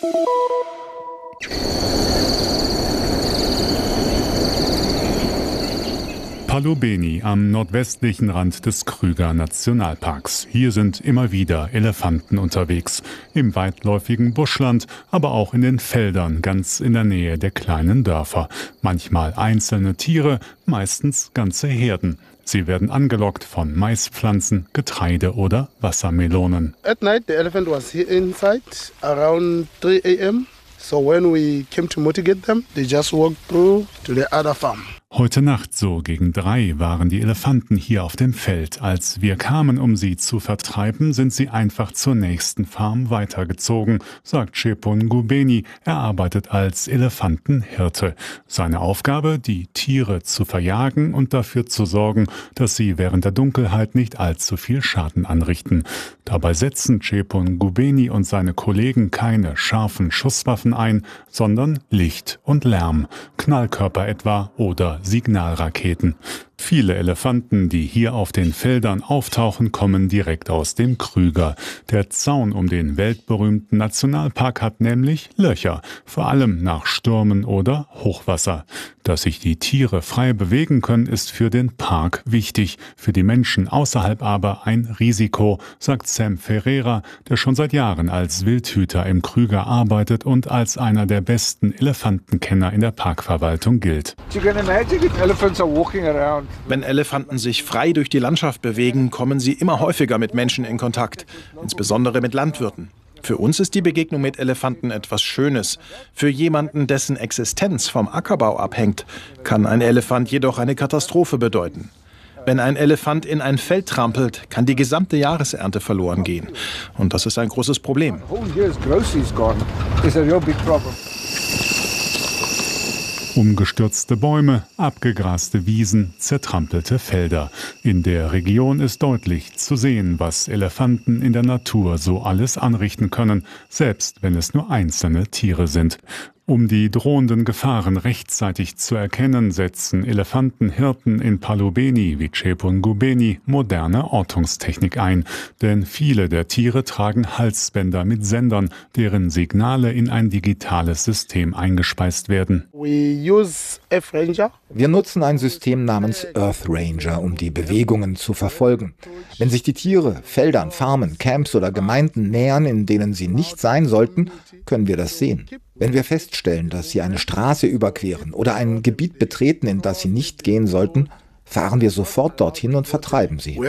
Palobeni am nordwestlichen Rand des Kruger Nationalparks. Hier sind immer wieder Elefanten unterwegs. Im weitläufigen Buschland, aber auch in den Feldern ganz in der Nähe der kleinen Dörfer. Manchmal einzelne Tiere, meistens ganze Herden. Sie werden angelockt von Maispflanzen, Getreide oder Wassermelonen. At night the elephant was here inside around 3 a.m. So when we came to motivate them, they just walked through to the other farm. Heute Nacht so gegen 3 waren die Elefanten hier auf dem Feld. Als wir kamen, um sie zu vertreiben, sind sie einfach zur nächsten Farm weitergezogen, sagt Chepon Ngubeni. Er arbeitet als Elefantenhirte. Seine Aufgabe, die Tiere zu verjagen und dafür zu sorgen, dass sie während der Dunkelheit nicht allzu viel Schaden anrichten. Dabei setzen Chepon Ngubeni und seine Kollegen keine scharfen Schusswaffen ein, sondern Licht und Lärm, Knallkörper etwa oder Signalraketen. Viele Elefanten, die hier auf den Feldern auftauchen, kommen direkt aus dem Kruger. Der Zaun um den weltberühmten Nationalpark hat nämlich Löcher, vor allem nach Stürmen oder Hochwasser. Dass sich die Tiere frei bewegen können, ist für den Park wichtig, für die Menschen außerhalb aber ein Risiko, sagt Sam Ferreira, der schon seit Jahren als Wildhüter im Kruger arbeitet und als einer der besten Elefantenkenner in der Parkverwaltung gilt. Wenn Elefanten sich frei durch die Landschaft bewegen, kommen sie immer häufiger mit Menschen in Kontakt, insbesondere mit Landwirten. Für uns ist die Begegnung mit Elefanten etwas Schönes. Für jemanden, dessen Existenz vom Ackerbau abhängt, kann ein Elefant jedoch eine Katastrophe bedeuten. Wenn ein Elefant in ein Feld trampelt, kann die gesamte Jahresernte verloren gehen. Und das ist ein großes Problem. Umgestürzte Bäume, abgegraste Wiesen, zertrampelte Felder. In der Region ist deutlich zu sehen, was Elefanten in der Natur so alles anrichten können, selbst wenn es nur einzelne Tiere sind. Um die drohenden Gefahren rechtzeitig zu erkennen, setzen Elefantenhirten in Palubeni wie Chepun Gubeni moderne Ortungstechnik ein. Denn viele der Tiere tragen Halsbänder mit Sendern, deren Signale in ein digitales System eingespeist werden. Wir nutzen ein System namens Earth Ranger, um die Bewegungen zu verfolgen. Wenn sich die Tiere Feldern, Farmen, Camps oder Gemeinden nähern, in denen sie nicht sein sollten, können wir das sehen. Wenn wir feststellen, dass sie eine Straße überqueren oder ein Gebiet betreten, in das sie nicht gehen sollten, fahren wir sofort dorthin und vertreiben sie.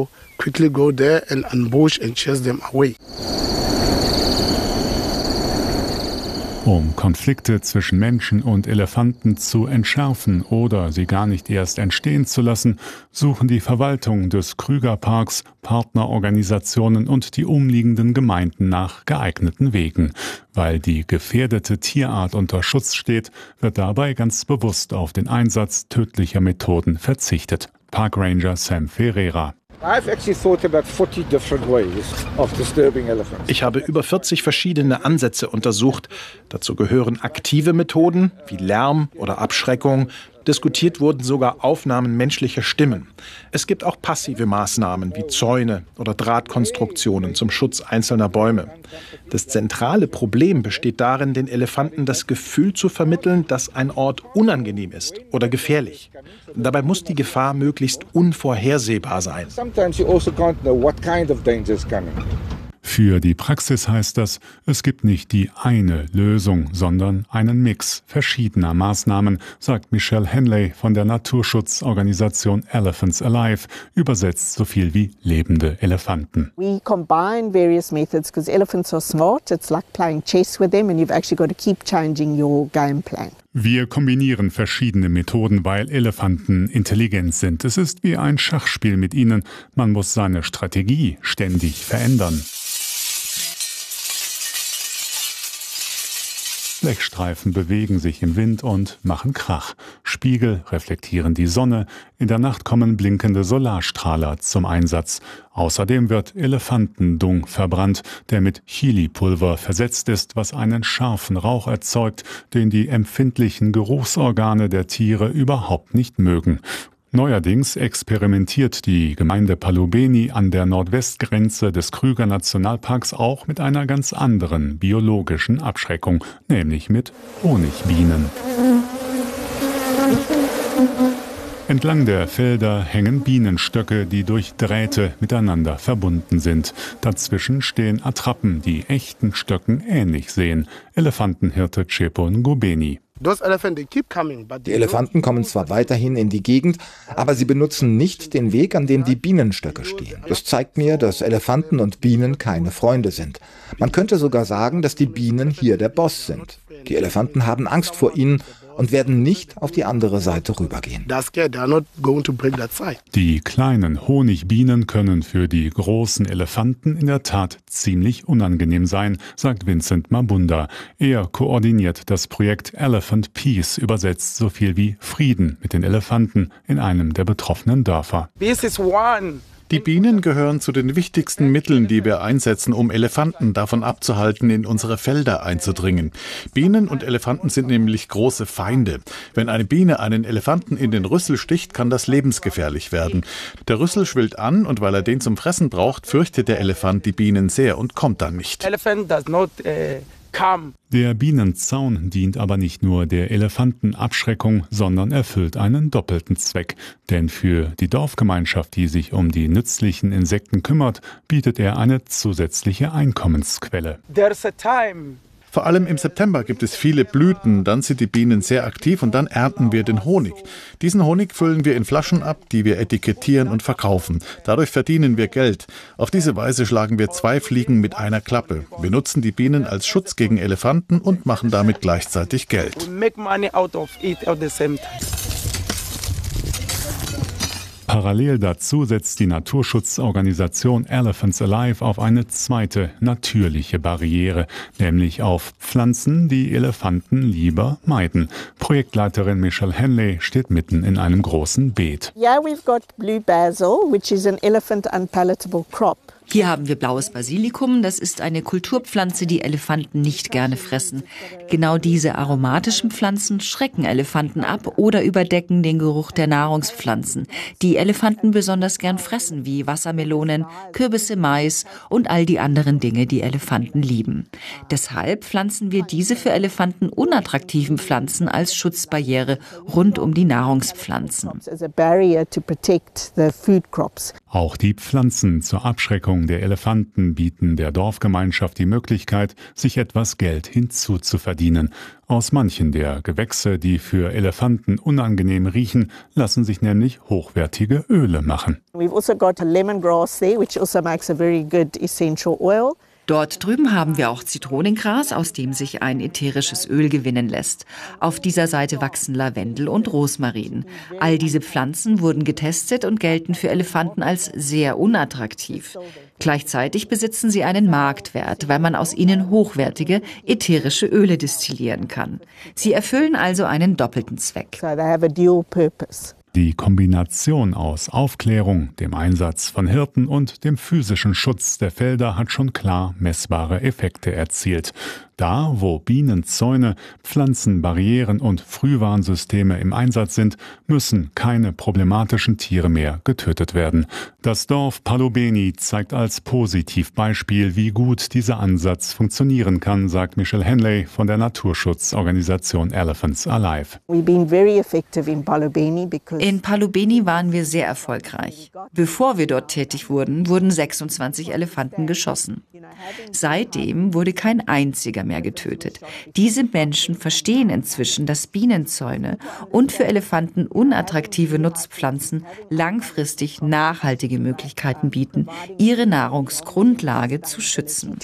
Um Konflikte zwischen Menschen und Elefanten zu entschärfen oder sie gar nicht erst entstehen zu lassen, suchen die Verwaltung des Krügerparks, Partnerorganisationen und die umliegenden Gemeinden nach geeigneten Wegen. Weil die gefährdete Tierart unter Schutz steht, wird dabei ganz bewusst auf den Einsatz tödlicher Methoden verzichtet. Parkranger Sam Ferreira. Ich habe über 40 verschiedene Ansätze untersucht. Dazu gehören aktive Methoden wie Lärm oder Abschreckung. Diskutiert wurden sogar Aufnahmen menschlicher Stimmen. Es gibt auch passive Maßnahmen wie Zäune oder Drahtkonstruktionen zum Schutz einzelner Bäume. Das zentrale Problem besteht darin, den Elefanten das Gefühl zu vermitteln, dass ein Ort unangenehm ist oder gefährlich. Dabei muss die Gefahr möglichst unvorhersehbar sein. Für die Praxis heißt das, es gibt nicht die eine Lösung, sondern einen Mix verschiedener Maßnahmen, sagt Michelle Henley von der Naturschutzorganisation Elephants Alive, übersetzt so viel wie lebende Elefanten. We combine various methods because elephants are smart. It's like playing chess with them and you've actually got to keep changing your game plan. Wir kombinieren verschiedene Methoden, weil Elefanten intelligent sind. Es ist wie ein Schachspiel mit ihnen. Man muss seine Strategie ständig verändern. Blechstreifen bewegen sich im Wind und machen Krach. Spiegel reflektieren die Sonne. In der Nacht kommen blinkende Solarstrahler zum Einsatz. Außerdem wird Elefantendung verbrannt, der mit Chilipulver versetzt ist, was einen scharfen Rauch erzeugt, den die empfindlichen Geruchsorgane der Tiere überhaupt nicht mögen. Neuerdings experimentiert die Gemeinde Palubeni an der Nordwestgrenze des Krüger Nationalparks auch mit einer ganz anderen biologischen Abschreckung, nämlich mit Honigbienen. Entlang der Felder hängen Bienenstöcke, die durch Drähte miteinander verbunden sind. Dazwischen stehen Attrappen, die echten Stöcken ähnlich sehen. Elefantenhirte Chepun Gubeni. Die Elefanten kommen zwar weiterhin in die Gegend, aber sie benutzen nicht den Weg, an dem die Bienenstöcke stehen. Das zeigt mir, dass Elefanten und Bienen keine Freunde sind. Man könnte sogar sagen, dass die Bienen hier der Boss sind. Die Elefanten haben Angst vor ihnen und werden nicht auf die andere Seite rübergehen. Die kleinen Honigbienen können für die großen Elefanten in der Tat ziemlich unangenehm sein, sagt Vincent Mabunda. Er koordiniert das Projekt Elephant Peace, übersetzt so viel wie Frieden mit den Elefanten in einem der betroffenen Dörfer. Die Bienen gehören zu den wichtigsten Mitteln, die wir einsetzen, um Elefanten davon abzuhalten, in unsere Felder einzudringen. Bienen und Elefanten sind nämlich große Feinde. Wenn eine Biene einen Elefanten in den Rüssel sticht, kann das lebensgefährlich werden. Der Rüssel schwillt an und weil er den zum Fressen braucht, fürchtet der Elefant die Bienen sehr und kommt dann nicht. Der Bienenzaun dient aber nicht nur der Elefantenabschreckung, sondern erfüllt einen doppelten Zweck. Denn für die Dorfgemeinschaft, die sich um die nützlichen Insekten kümmert, bietet er eine zusätzliche Einkommensquelle. Vor allem im September gibt es viele Blüten, dann sind die Bienen sehr aktiv und dann ernten wir den Honig. Diesen Honig füllen wir in Flaschen ab, die wir etikettieren und verkaufen. Dadurch verdienen wir Geld. Auf diese Weise schlagen wir 2 Fliegen mit einer Klappe. Wir nutzen die Bienen als Schutz gegen Elefanten und machen damit gleichzeitig Geld. Parallel dazu setzt die Naturschutzorganisation Elephants Alive auf eine zweite natürliche Barriere, nämlich auf Pflanzen, die Elefanten lieber meiden. Projektleiterin Michelle Henley steht mitten in einem großen Beet. Yeah, we've got blue basil, which is an elephant unpalatable crop. Hier haben wir blaues Basilikum. Das ist eine Kulturpflanze, die Elefanten nicht gerne fressen. Genau diese aromatischen Pflanzen schrecken Elefanten ab oder überdecken den Geruch der Nahrungspflanzen, die Elefanten besonders gern fressen, wie Wassermelonen, Kürbisse, Mais und all die anderen Dinge, die Elefanten lieben. Deshalb pflanzen wir diese für Elefanten unattraktiven Pflanzen als Schutzbarriere rund um die Nahrungspflanzen. Auch die Pflanzen zur Abschreckung der Elefanten bieten der Dorfgemeinschaft die Möglichkeit, sich etwas Geld hinzuzuverdienen. Aus manchen der Gewächse, die für Elefanten unangenehm riechen, lassen sich nämlich hochwertige Öle machen. We've also got a lemongrass there, which also makes a very good essential oil. Dort drüben haben wir auch Zitronengras, aus dem sich ein ätherisches Öl gewinnen lässt. Auf dieser Seite wachsen Lavendel und Rosmarin. All diese Pflanzen wurden getestet und gelten für Elefanten als sehr unattraktiv. Gleichzeitig besitzen sie einen Marktwert, weil man aus ihnen hochwertige ätherische Öle destillieren kann. Sie erfüllen also einen doppelten Zweck. So they have a dual purpose. Die Kombination aus Aufklärung, dem Einsatz von Hirten und dem physischen Schutz der Felder hat schon klar messbare Effekte erzielt. Da, wo Bienenzäune, Pflanzenbarrieren und Frühwarnsysteme im Einsatz sind, müssen keine problematischen Tiere mehr getötet werden. Das Dorf Palobeni zeigt als Positivbeispiel, wie gut dieser Ansatz funktionieren kann, sagt Michelle Henley von der Naturschutzorganisation Elephants Alive. In Palobeni waren wir sehr erfolgreich. Bevor wir dort tätig wurden, wurden 26 Elefanten geschossen. Seitdem wurde kein einziger mehr getötet. Diese Menschen verstehen inzwischen, dass Bienenzäune und für Elefanten unattraktive Nutzpflanzen langfristig nachhaltige Möglichkeiten bieten, ihre Nahrungsgrundlage zu schützen.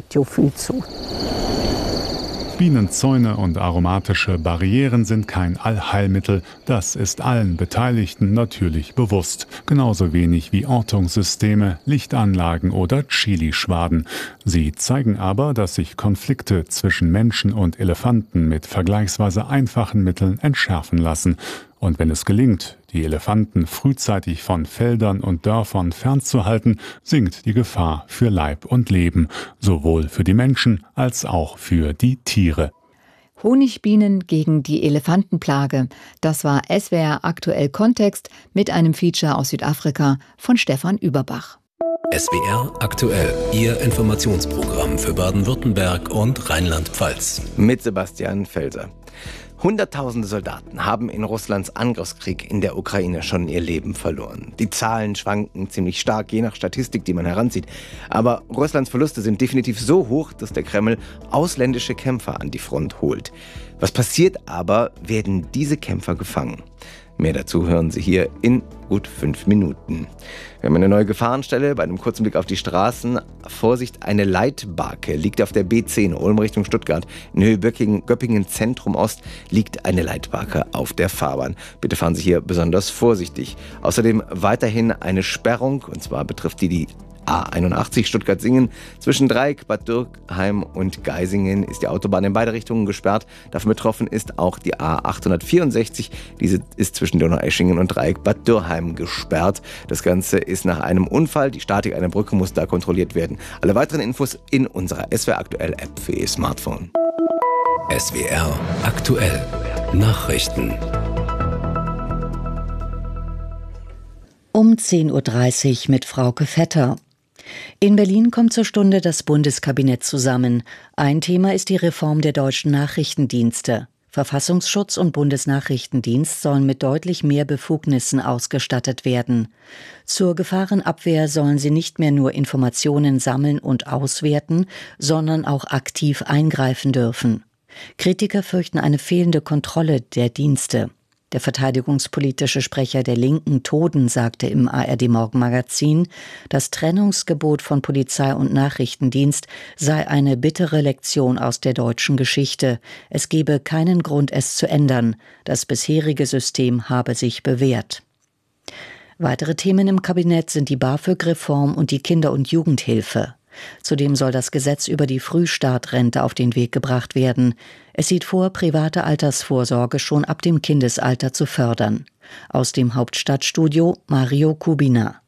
Bienenzäune und aromatische Barrieren sind kein Allheilmittel. Das ist allen Beteiligten natürlich bewusst. Genauso wenig wie Ortungssysteme, Lichtanlagen oder Chilischwaden. Sie zeigen aber, dass sich Konflikte zwischen Menschen und Elefanten mit vergleichsweise einfachen Mitteln entschärfen lassen. Und wenn es gelingt, die Elefanten frühzeitig von Feldern und Dörfern fernzuhalten, sinkt die Gefahr für Leib und Leben, sowohl für die Menschen als auch für die Tiere. Honigbienen gegen die Elefantenplage. Das war SWR aktuell Kontext mit einem Feature aus Südafrika von Stefan Überbach. SWR aktuell, Ihr Informationsprogramm für Baden-Württemberg und Rheinland-Pfalz. Mit Sebastian Felser. Hunderttausende Soldaten haben in Russlands Angriffskrieg in der Ukraine schon ihr Leben verloren. Die Zahlen schwanken ziemlich stark, je nach Statistik, die man heranzieht. Aber Russlands Verluste sind definitiv so hoch, dass der Kreml ausländische Kämpfer an die Front holt. Was passiert aber, werden diese Kämpfer gefangen? Mehr dazu hören Sie hier in gut 5 Minuten. Wir haben eine neue Gefahrenstelle. Bei einem kurzen Blick auf die Straßen. Vorsicht, eine Leitbarke liegt auf der B10 Ulm Richtung Stuttgart. In Höhe Göppingen Zentrum Ost liegt eine Leitbarke auf der Fahrbahn. Bitte fahren Sie hier besonders vorsichtig. Außerdem weiterhin eine Sperrung, und zwar betrifft die A81 Stuttgart-Singen. Zwischen Dreieck, Bad Dürkheim und Geisingen ist die Autobahn in beide Richtungen gesperrt. Davon betroffen ist auch die A864. Diese ist zwischen Donaueschingen und Dreieck, Bad Dürkheim gesperrt. Das Ganze ist nach einem Unfall. Die Statik einer Brücke muss da kontrolliert werden. Alle weiteren Infos in unserer SWR Aktuell App für Ihr Smartphone. SWR aktuell Nachrichten. Um 10.30 Uhr mit Frauke Vetter. In Berlin kommt zur Stunde das Bundeskabinett zusammen. Ein Thema ist die Reform der deutschen Nachrichtendienste. Verfassungsschutz und Bundesnachrichtendienst sollen mit deutlich mehr Befugnissen ausgestattet werden. Zur Gefahrenabwehr sollen sie nicht mehr nur Informationen sammeln und auswerten, sondern auch aktiv eingreifen dürfen. Kritiker fürchten eine fehlende Kontrolle der Dienste. Der verteidigungspolitische Sprecher der Linken, Toden, sagte im ARD-Morgenmagazin, das Trennungsgebot von Polizei und Nachrichtendienst sei eine bittere Lektion aus der deutschen Geschichte. Es gebe keinen Grund, es zu ändern. Das bisherige System habe sich bewährt. Weitere Themen im Kabinett sind die BAföG-Reform und die Kinder- und Jugendhilfe. Zudem soll das Gesetz über die Frühstartrente auf den Weg gebracht werden. Es sieht vor, private Altersvorsorge schon ab dem Kindesalter zu fördern. Aus dem Hauptstadtstudio Mario Kubina.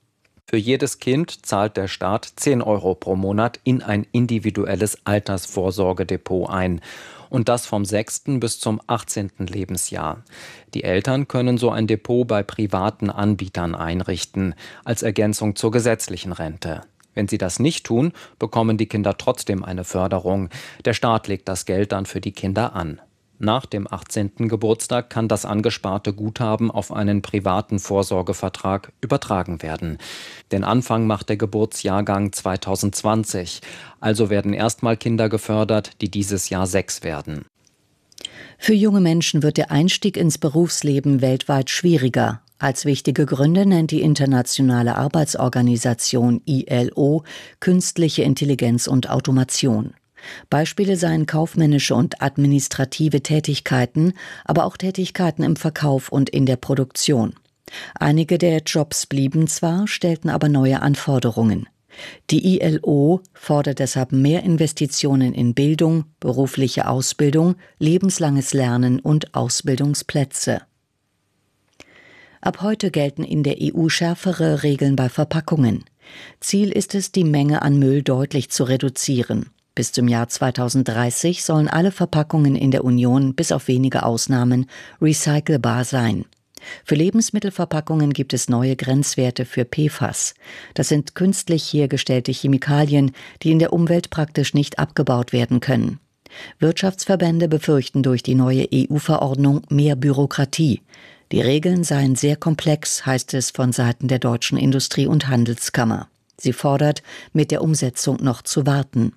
Für jedes Kind zahlt der Staat 10 € pro Monat in ein individuelles Altersvorsorgedepot ein. Und das vom 6. bis zum 18. Lebensjahr. Die Eltern können so ein Depot bei privaten Anbietern einrichten, als Ergänzung zur gesetzlichen Rente. Wenn sie das nicht tun, bekommen die Kinder trotzdem eine Förderung. Der Staat legt das Geld dann für die Kinder an. Nach dem 18. Geburtstag kann das angesparte Guthaben auf einen privaten Vorsorgevertrag übertragen werden. Den Anfang macht der Geburtsjahrgang 2020. Also werden erstmal Kinder gefördert, die dieses Jahr 6 werden. Für junge Menschen wird der Einstieg ins Berufsleben weltweit schwieriger. Als wichtige Gründe nennt die Internationale Arbeitsorganisation ILO künstliche Intelligenz und Automation. Beispiele seien kaufmännische und administrative Tätigkeiten, aber auch Tätigkeiten im Verkauf und in der Produktion. Einige der Jobs blieben zwar, stellten aber neue Anforderungen. Die ILO fordert deshalb mehr Investitionen in Bildung, berufliche Ausbildung, lebenslanges Lernen und Ausbildungsplätze. Ab heute gelten in der EU schärfere Regeln bei Verpackungen. Ziel ist es, die Menge an Müll deutlich zu reduzieren. Bis zum Jahr 2030 sollen alle Verpackungen in der Union, bis auf wenige Ausnahmen, recycelbar sein. Für Lebensmittelverpackungen gibt es neue Grenzwerte für PFAS. Das sind künstlich hergestellte Chemikalien, die in der Umwelt praktisch nicht abgebaut werden können. Wirtschaftsverbände befürchten durch die neue EU-Verordnung mehr Bürokratie. Die Regeln seien sehr komplex, heißt es von Seiten der Deutschen Industrie- und Handelskammer. Sie fordert, mit der Umsetzung noch zu warten.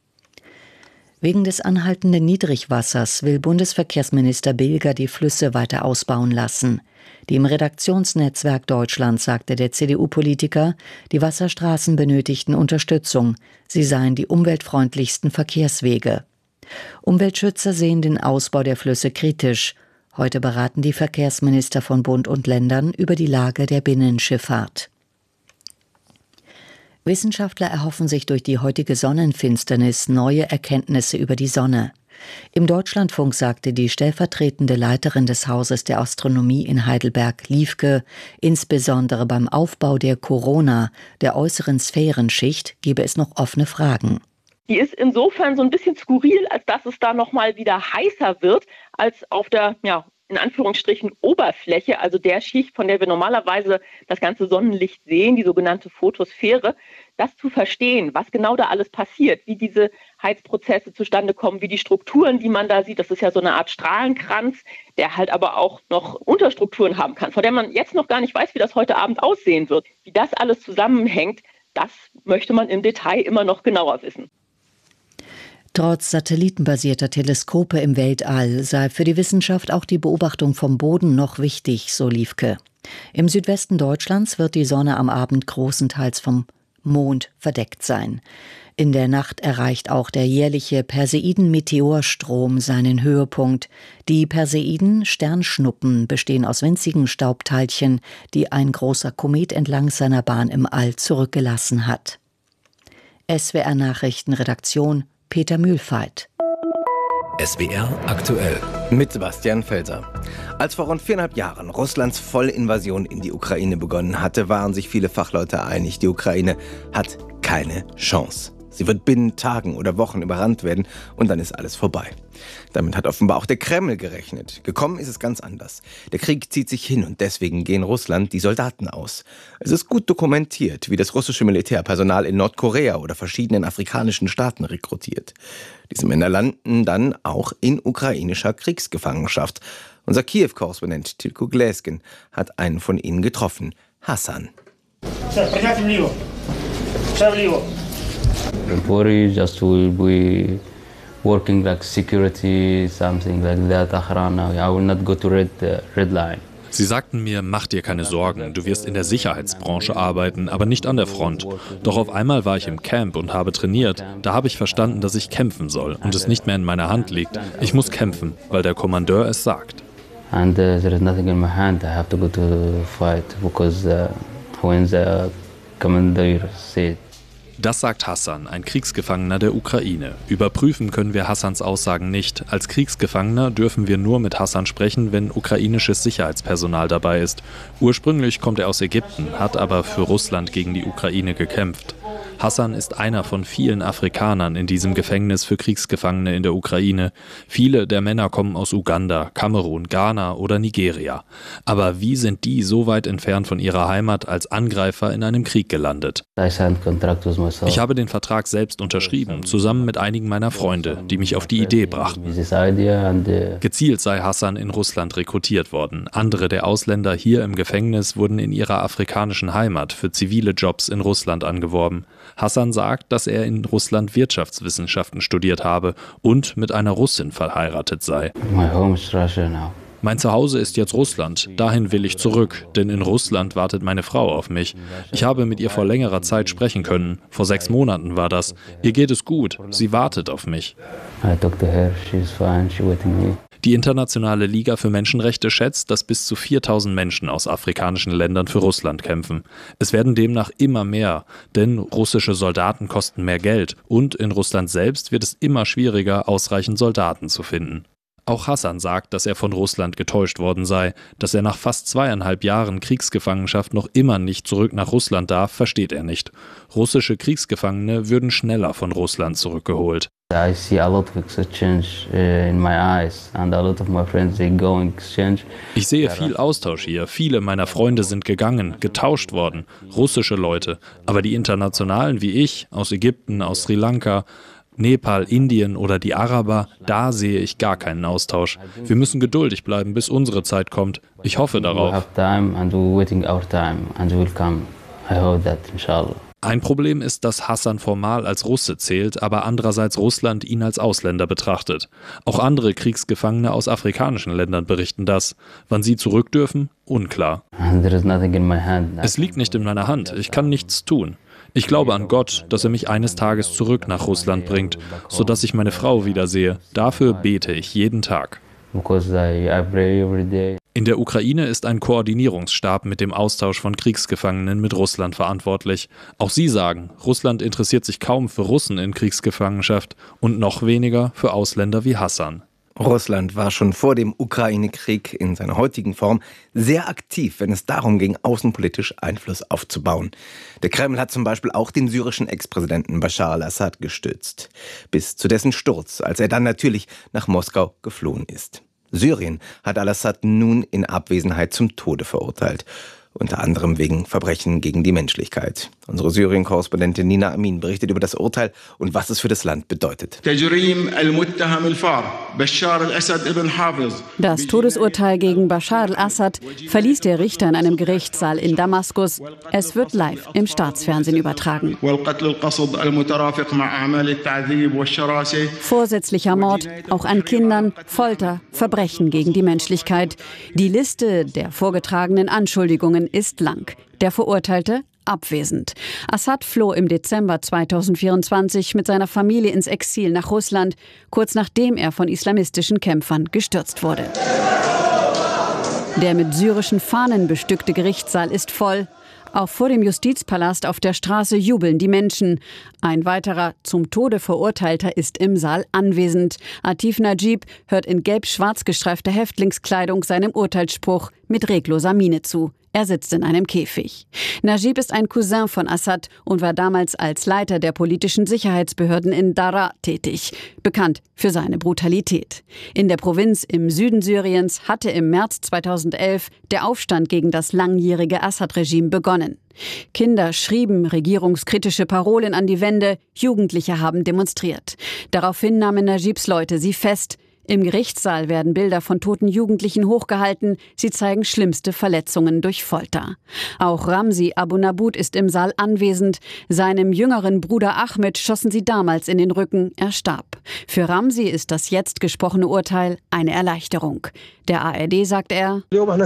Wegen des anhaltenden Niedrigwassers will Bundesverkehrsminister Bilger die Flüsse weiter ausbauen lassen. Dem Redaktionsnetzwerk Deutschland sagte der CDU-Politiker, die Wasserstraßen benötigten Unterstützung. Sie seien die umweltfreundlichsten Verkehrswege. Umweltschützer sehen den Ausbau der Flüsse kritisch. Heute beraten die Verkehrsminister von Bund und Ländern über die Lage der Binnenschifffahrt. Wissenschaftler erhoffen sich durch die heutige Sonnenfinsternis neue Erkenntnisse über die Sonne. Im Deutschlandfunk sagte die stellvertretende Leiterin des Hauses der Astronomie in Heidelberg, Liefke, insbesondere beim Aufbau der Corona, der äußeren Sphärenschicht, gebe es noch offene Fragen. Die ist insofern so ein bisschen skurril, als dass es da nochmal wieder heißer wird, als auf der, in Anführungsstrichen, Oberfläche, also der Schicht, von der wir normalerweise das ganze Sonnenlicht sehen, die sogenannte Photosphäre. Das zu verstehen, was genau da alles passiert, wie diese Heizprozesse zustande kommen, wie die Strukturen, die man da sieht, das ist ja so eine Art Strahlenkranz, der halt aber auch noch Unterstrukturen haben kann, von der man jetzt noch gar nicht weiß, wie das heute Abend aussehen wird. Wie das alles zusammenhängt, das möchte man im Detail immer noch genauer wissen. Trotz satellitenbasierter Teleskope im Weltall sei für die Wissenschaft auch die Beobachtung vom Boden noch wichtig, so Liefke. Im Südwesten Deutschlands wird die Sonne am Abend großenteils vom Mond verdeckt sein. In der Nacht erreicht auch der jährliche Perseiden-Meteorstrom seinen Höhepunkt. Die Perseiden, Sternschnuppen, bestehen aus winzigen Staubteilchen, die ein großer Komet entlang seiner Bahn im All zurückgelassen hat. SWR Nachrichtenredaktion Peter Mühlfeit. SWR aktuell. Mit Sebastian Felser. Als vor rund 4,5 Jahren Russlands Vollinvasion in die Ukraine begonnen hatte, waren sich viele Fachleute einig, die Ukraine hat keine Chance. Sie wird binnen Tagen oder Wochen überrannt werden und dann ist alles vorbei. Damit hat offenbar auch der Kreml gerechnet. Gekommen ist es ganz anders. Der Krieg zieht sich hin und deswegen gehen Russland die Soldaten aus. Es ist gut dokumentiert, wie das russische Militärpersonal in Nordkorea oder verschiedenen afrikanischen Staaten rekrutiert. Diese Männer landen dann auch in ukrainischer Kriegsgefangenschaft. Unser Kiew-Korrespondent Tilko Gläsgen hat einen von ihnen getroffen, Hassan. Just will be working like security, something like that. I will not go to red line. Sie sagten mir, mach dir keine Sorgen, du wirst in der Sicherheitsbranche arbeiten, aber nicht an der Front. Doch auf einmal war ich im Camp und habe trainiert. Da habe ich verstanden, dass ich kämpfen soll und es nicht mehr in meiner Hand liegt. Ich muss kämpfen, weil der Kommandeur es sagt. And there is nothing in my hand. I have to go to fight because when the commander said. Das sagt Hassan, ein Kriegsgefangener der Ukraine. Überprüfen können wir Hassans Aussagen nicht. Als Kriegsgefangener dürfen wir nur mit Hassan sprechen, wenn ukrainisches Sicherheitspersonal dabei ist. Ursprünglich kommt er aus Ägypten, hat aber für Russland gegen die Ukraine gekämpft. Hassan ist einer von vielen Afrikanern in diesem Gefängnis für Kriegsgefangene in der Ukraine. Viele der Männer kommen aus Uganda, Kamerun, Ghana oder Nigeria. Aber wie sind die so weit entfernt von ihrer Heimat als Angreifer in einem Krieg gelandet? Ich habe den Vertrag selbst unterschrieben, zusammen mit einigen meiner Freunde, die mich auf die Idee brachten. Gezielt sei Hassan in Russland rekrutiert worden. Andere der Ausländer hier im Gefängnis wurden in ihrer afrikanischen Heimat für zivile Jobs in Russland angeworben. Hassan sagt, dass er in Russland Wirtschaftswissenschaften studiert habe und mit einer Russin verheiratet sei. Mein Zuhause ist jetzt Russland, dahin will ich zurück, denn in Russland wartet meine Frau auf mich. Ich habe mit ihr vor längerer Zeit sprechen können, vor 6 Monaten war das. Ihr geht es gut, sie wartet auf mich. Die Internationale Liga für Menschenrechte schätzt, dass bis zu 4000 Menschen aus afrikanischen Ländern für Russland kämpfen. Es werden demnach immer mehr, denn russische Soldaten kosten mehr Geld und in Russland selbst wird es immer schwieriger, ausreichend Soldaten zu finden. Auch Hassan sagt, dass er von Russland getäuscht worden sei. Dass er nach fast 2,5 Jahren Kriegsgefangenschaft noch immer nicht zurück nach Russland darf, versteht er nicht. Russische Kriegsgefangene würden schneller von Russland zurückgeholt. Ich sehe viel Austausch hier. Viele meiner Freunde sind gegangen, getauscht worden. Russische Leute. Aber die Internationalen wie ich, aus Ägypten, aus Sri Lanka, Nepal, Indien oder die Araber, da sehe ich gar keinen Austausch. Wir müssen geduldig bleiben, bis unsere Zeit kommt. Ich hoffe darauf. Ein Problem ist, dass Hassan formal als Russe zählt, aber andererseits Russland ihn als Ausländer betrachtet. Auch andere Kriegsgefangene aus afrikanischen Ländern berichten das. Wann sie zurück dürfen? Unklar. Es liegt nicht in meiner Hand. Ich kann nichts tun. Ich glaube an Gott, dass er mich eines Tages zurück nach Russland bringt, sodass ich meine Frau wiedersehe. Dafür bete ich jeden Tag. In der Ukraine ist ein Koordinierungsstab mit dem Austausch von Kriegsgefangenen mit Russland verantwortlich. Auch sie sagen, Russland interessiert sich kaum für Russen in Kriegsgefangenschaft und noch weniger für Ausländer wie Hassan. Russland war schon vor dem Ukraine-Krieg in seiner heutigen Form sehr aktiv, wenn es darum ging, außenpolitisch Einfluss aufzubauen. Der Kreml hat zum Beispiel auch den syrischen Ex-Präsidenten Bashar al-Assad gestützt, bis zu dessen Sturz, als er dann natürlich nach Moskau geflohen ist. Syrien hat al-Assad nun in Abwesenheit zum Tode verurteilt. Unter anderem wegen Verbrechen gegen die Menschlichkeit. Unsere Syrien-Korrespondentin Nina Amin berichtet über das Urteil und was es für das Land bedeutet. Das Todesurteil gegen Bashar al-Assad verließ der Richter in einem Gerichtssaal in Damaskus. Es wird live im Staatsfernsehen übertragen. Vorsätzlicher Mord, auch an Kindern, Folter, Verbrechen gegen die Menschlichkeit. Die Liste der vorgetragenen Anschuldigungen ist lang. Der Verurteilte abwesend. Assad floh im Dezember 2024 mit seiner Familie ins Exil nach Russland, kurz nachdem er von islamistischen Kämpfern gestürzt wurde. Der mit syrischen Fahnen bestückte Gerichtssaal ist voll. Auch vor dem Justizpalast auf der Straße jubeln die Menschen. Ein weiterer zum Tode Verurteilter ist im Saal anwesend. Atif Najib hört in gelb-schwarz gestreifter Häftlingskleidung seinem Urteilsspruch mit regloser Miene zu. Er sitzt in einem Käfig. Najib ist ein Cousin von Assad und war damals als Leiter der politischen Sicherheitsbehörden in Daraa tätig, bekannt für seine Brutalität. In der Provinz im Süden Syriens hatte im März 2011 der Aufstand gegen das langjährige Assad-Regime begonnen. Kinder schrieben regierungskritische Parolen an die Wände, Jugendliche haben demonstriert. Daraufhin nahmen Najibs Leute sie fest. Im Gerichtssaal werden Bilder von toten Jugendlichen hochgehalten. Sie zeigen schlimmste Verletzungen durch Folter. Auch Ramzi Abu Nabud ist im Saal anwesend. Seinem jüngeren Bruder Ahmed schossen sie damals in den Rücken. Er starb. Für Ramzi ist das jetzt gesprochene Urteil eine Erleichterung. Der ARD sagt er: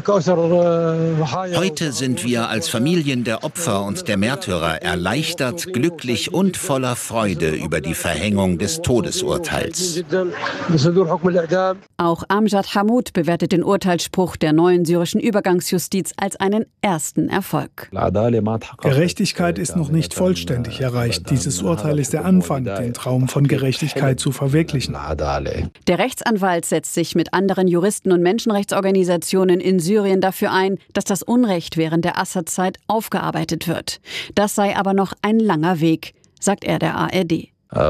Heute sind wir als Familien der Opfer und der Märtyrer erleichtert, glücklich und voller Freude über die Verhängung des Todesurteils. Auch Amjad Hammoud bewertet den Urteilsspruch der neuen syrischen Übergangsjustiz als einen ersten Erfolg. Gerechtigkeit ist noch nicht vollständig erreicht. Dieses Urteil ist der Anfang, den Traum von Gerechtigkeit zu verwirklichen. Der Rechtsanwalt setzt sich mit anderen Juristen und Menschenrechtsorganisationen in Syrien dafür ein, dass das Unrecht während der Assad-Zeit aufgearbeitet wird. Das sei aber noch ein langer Weg, sagt er der ARD.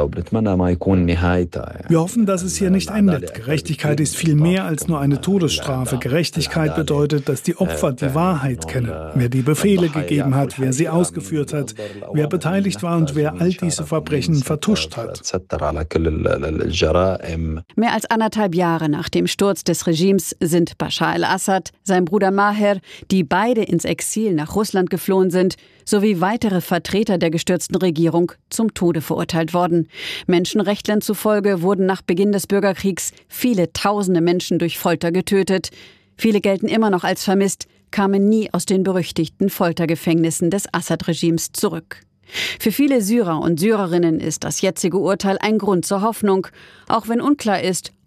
Wir hoffen, dass es hier nicht endet. Gerechtigkeit ist viel mehr als nur eine Todesstrafe. Gerechtigkeit bedeutet, dass die Opfer die Wahrheit kennen. Wer die Befehle gegeben hat, wer sie ausgeführt hat, wer beteiligt war und wer all diese Verbrechen vertuscht hat. Mehr als 1,5 Jahre nach dem Sturz des Regimes sind Bashar al-Assad, sein Bruder Maher, die beide ins Exil nach Russland geflohen sind, sowie weitere Vertreter der gestürzten Regierung zum Tode verurteilt worden. Menschenrechtlern zufolge wurden nach Beginn des Bürgerkriegs viele tausende Menschen durch Folter getötet. Viele gelten immer noch als vermisst, kamen nie aus den berüchtigten Foltergefängnissen des Assad-Regimes zurück. Für viele Syrer und Syrerinnen ist das jetzige Urteil ein Grund zur Hoffnung, auch wenn unklar ist,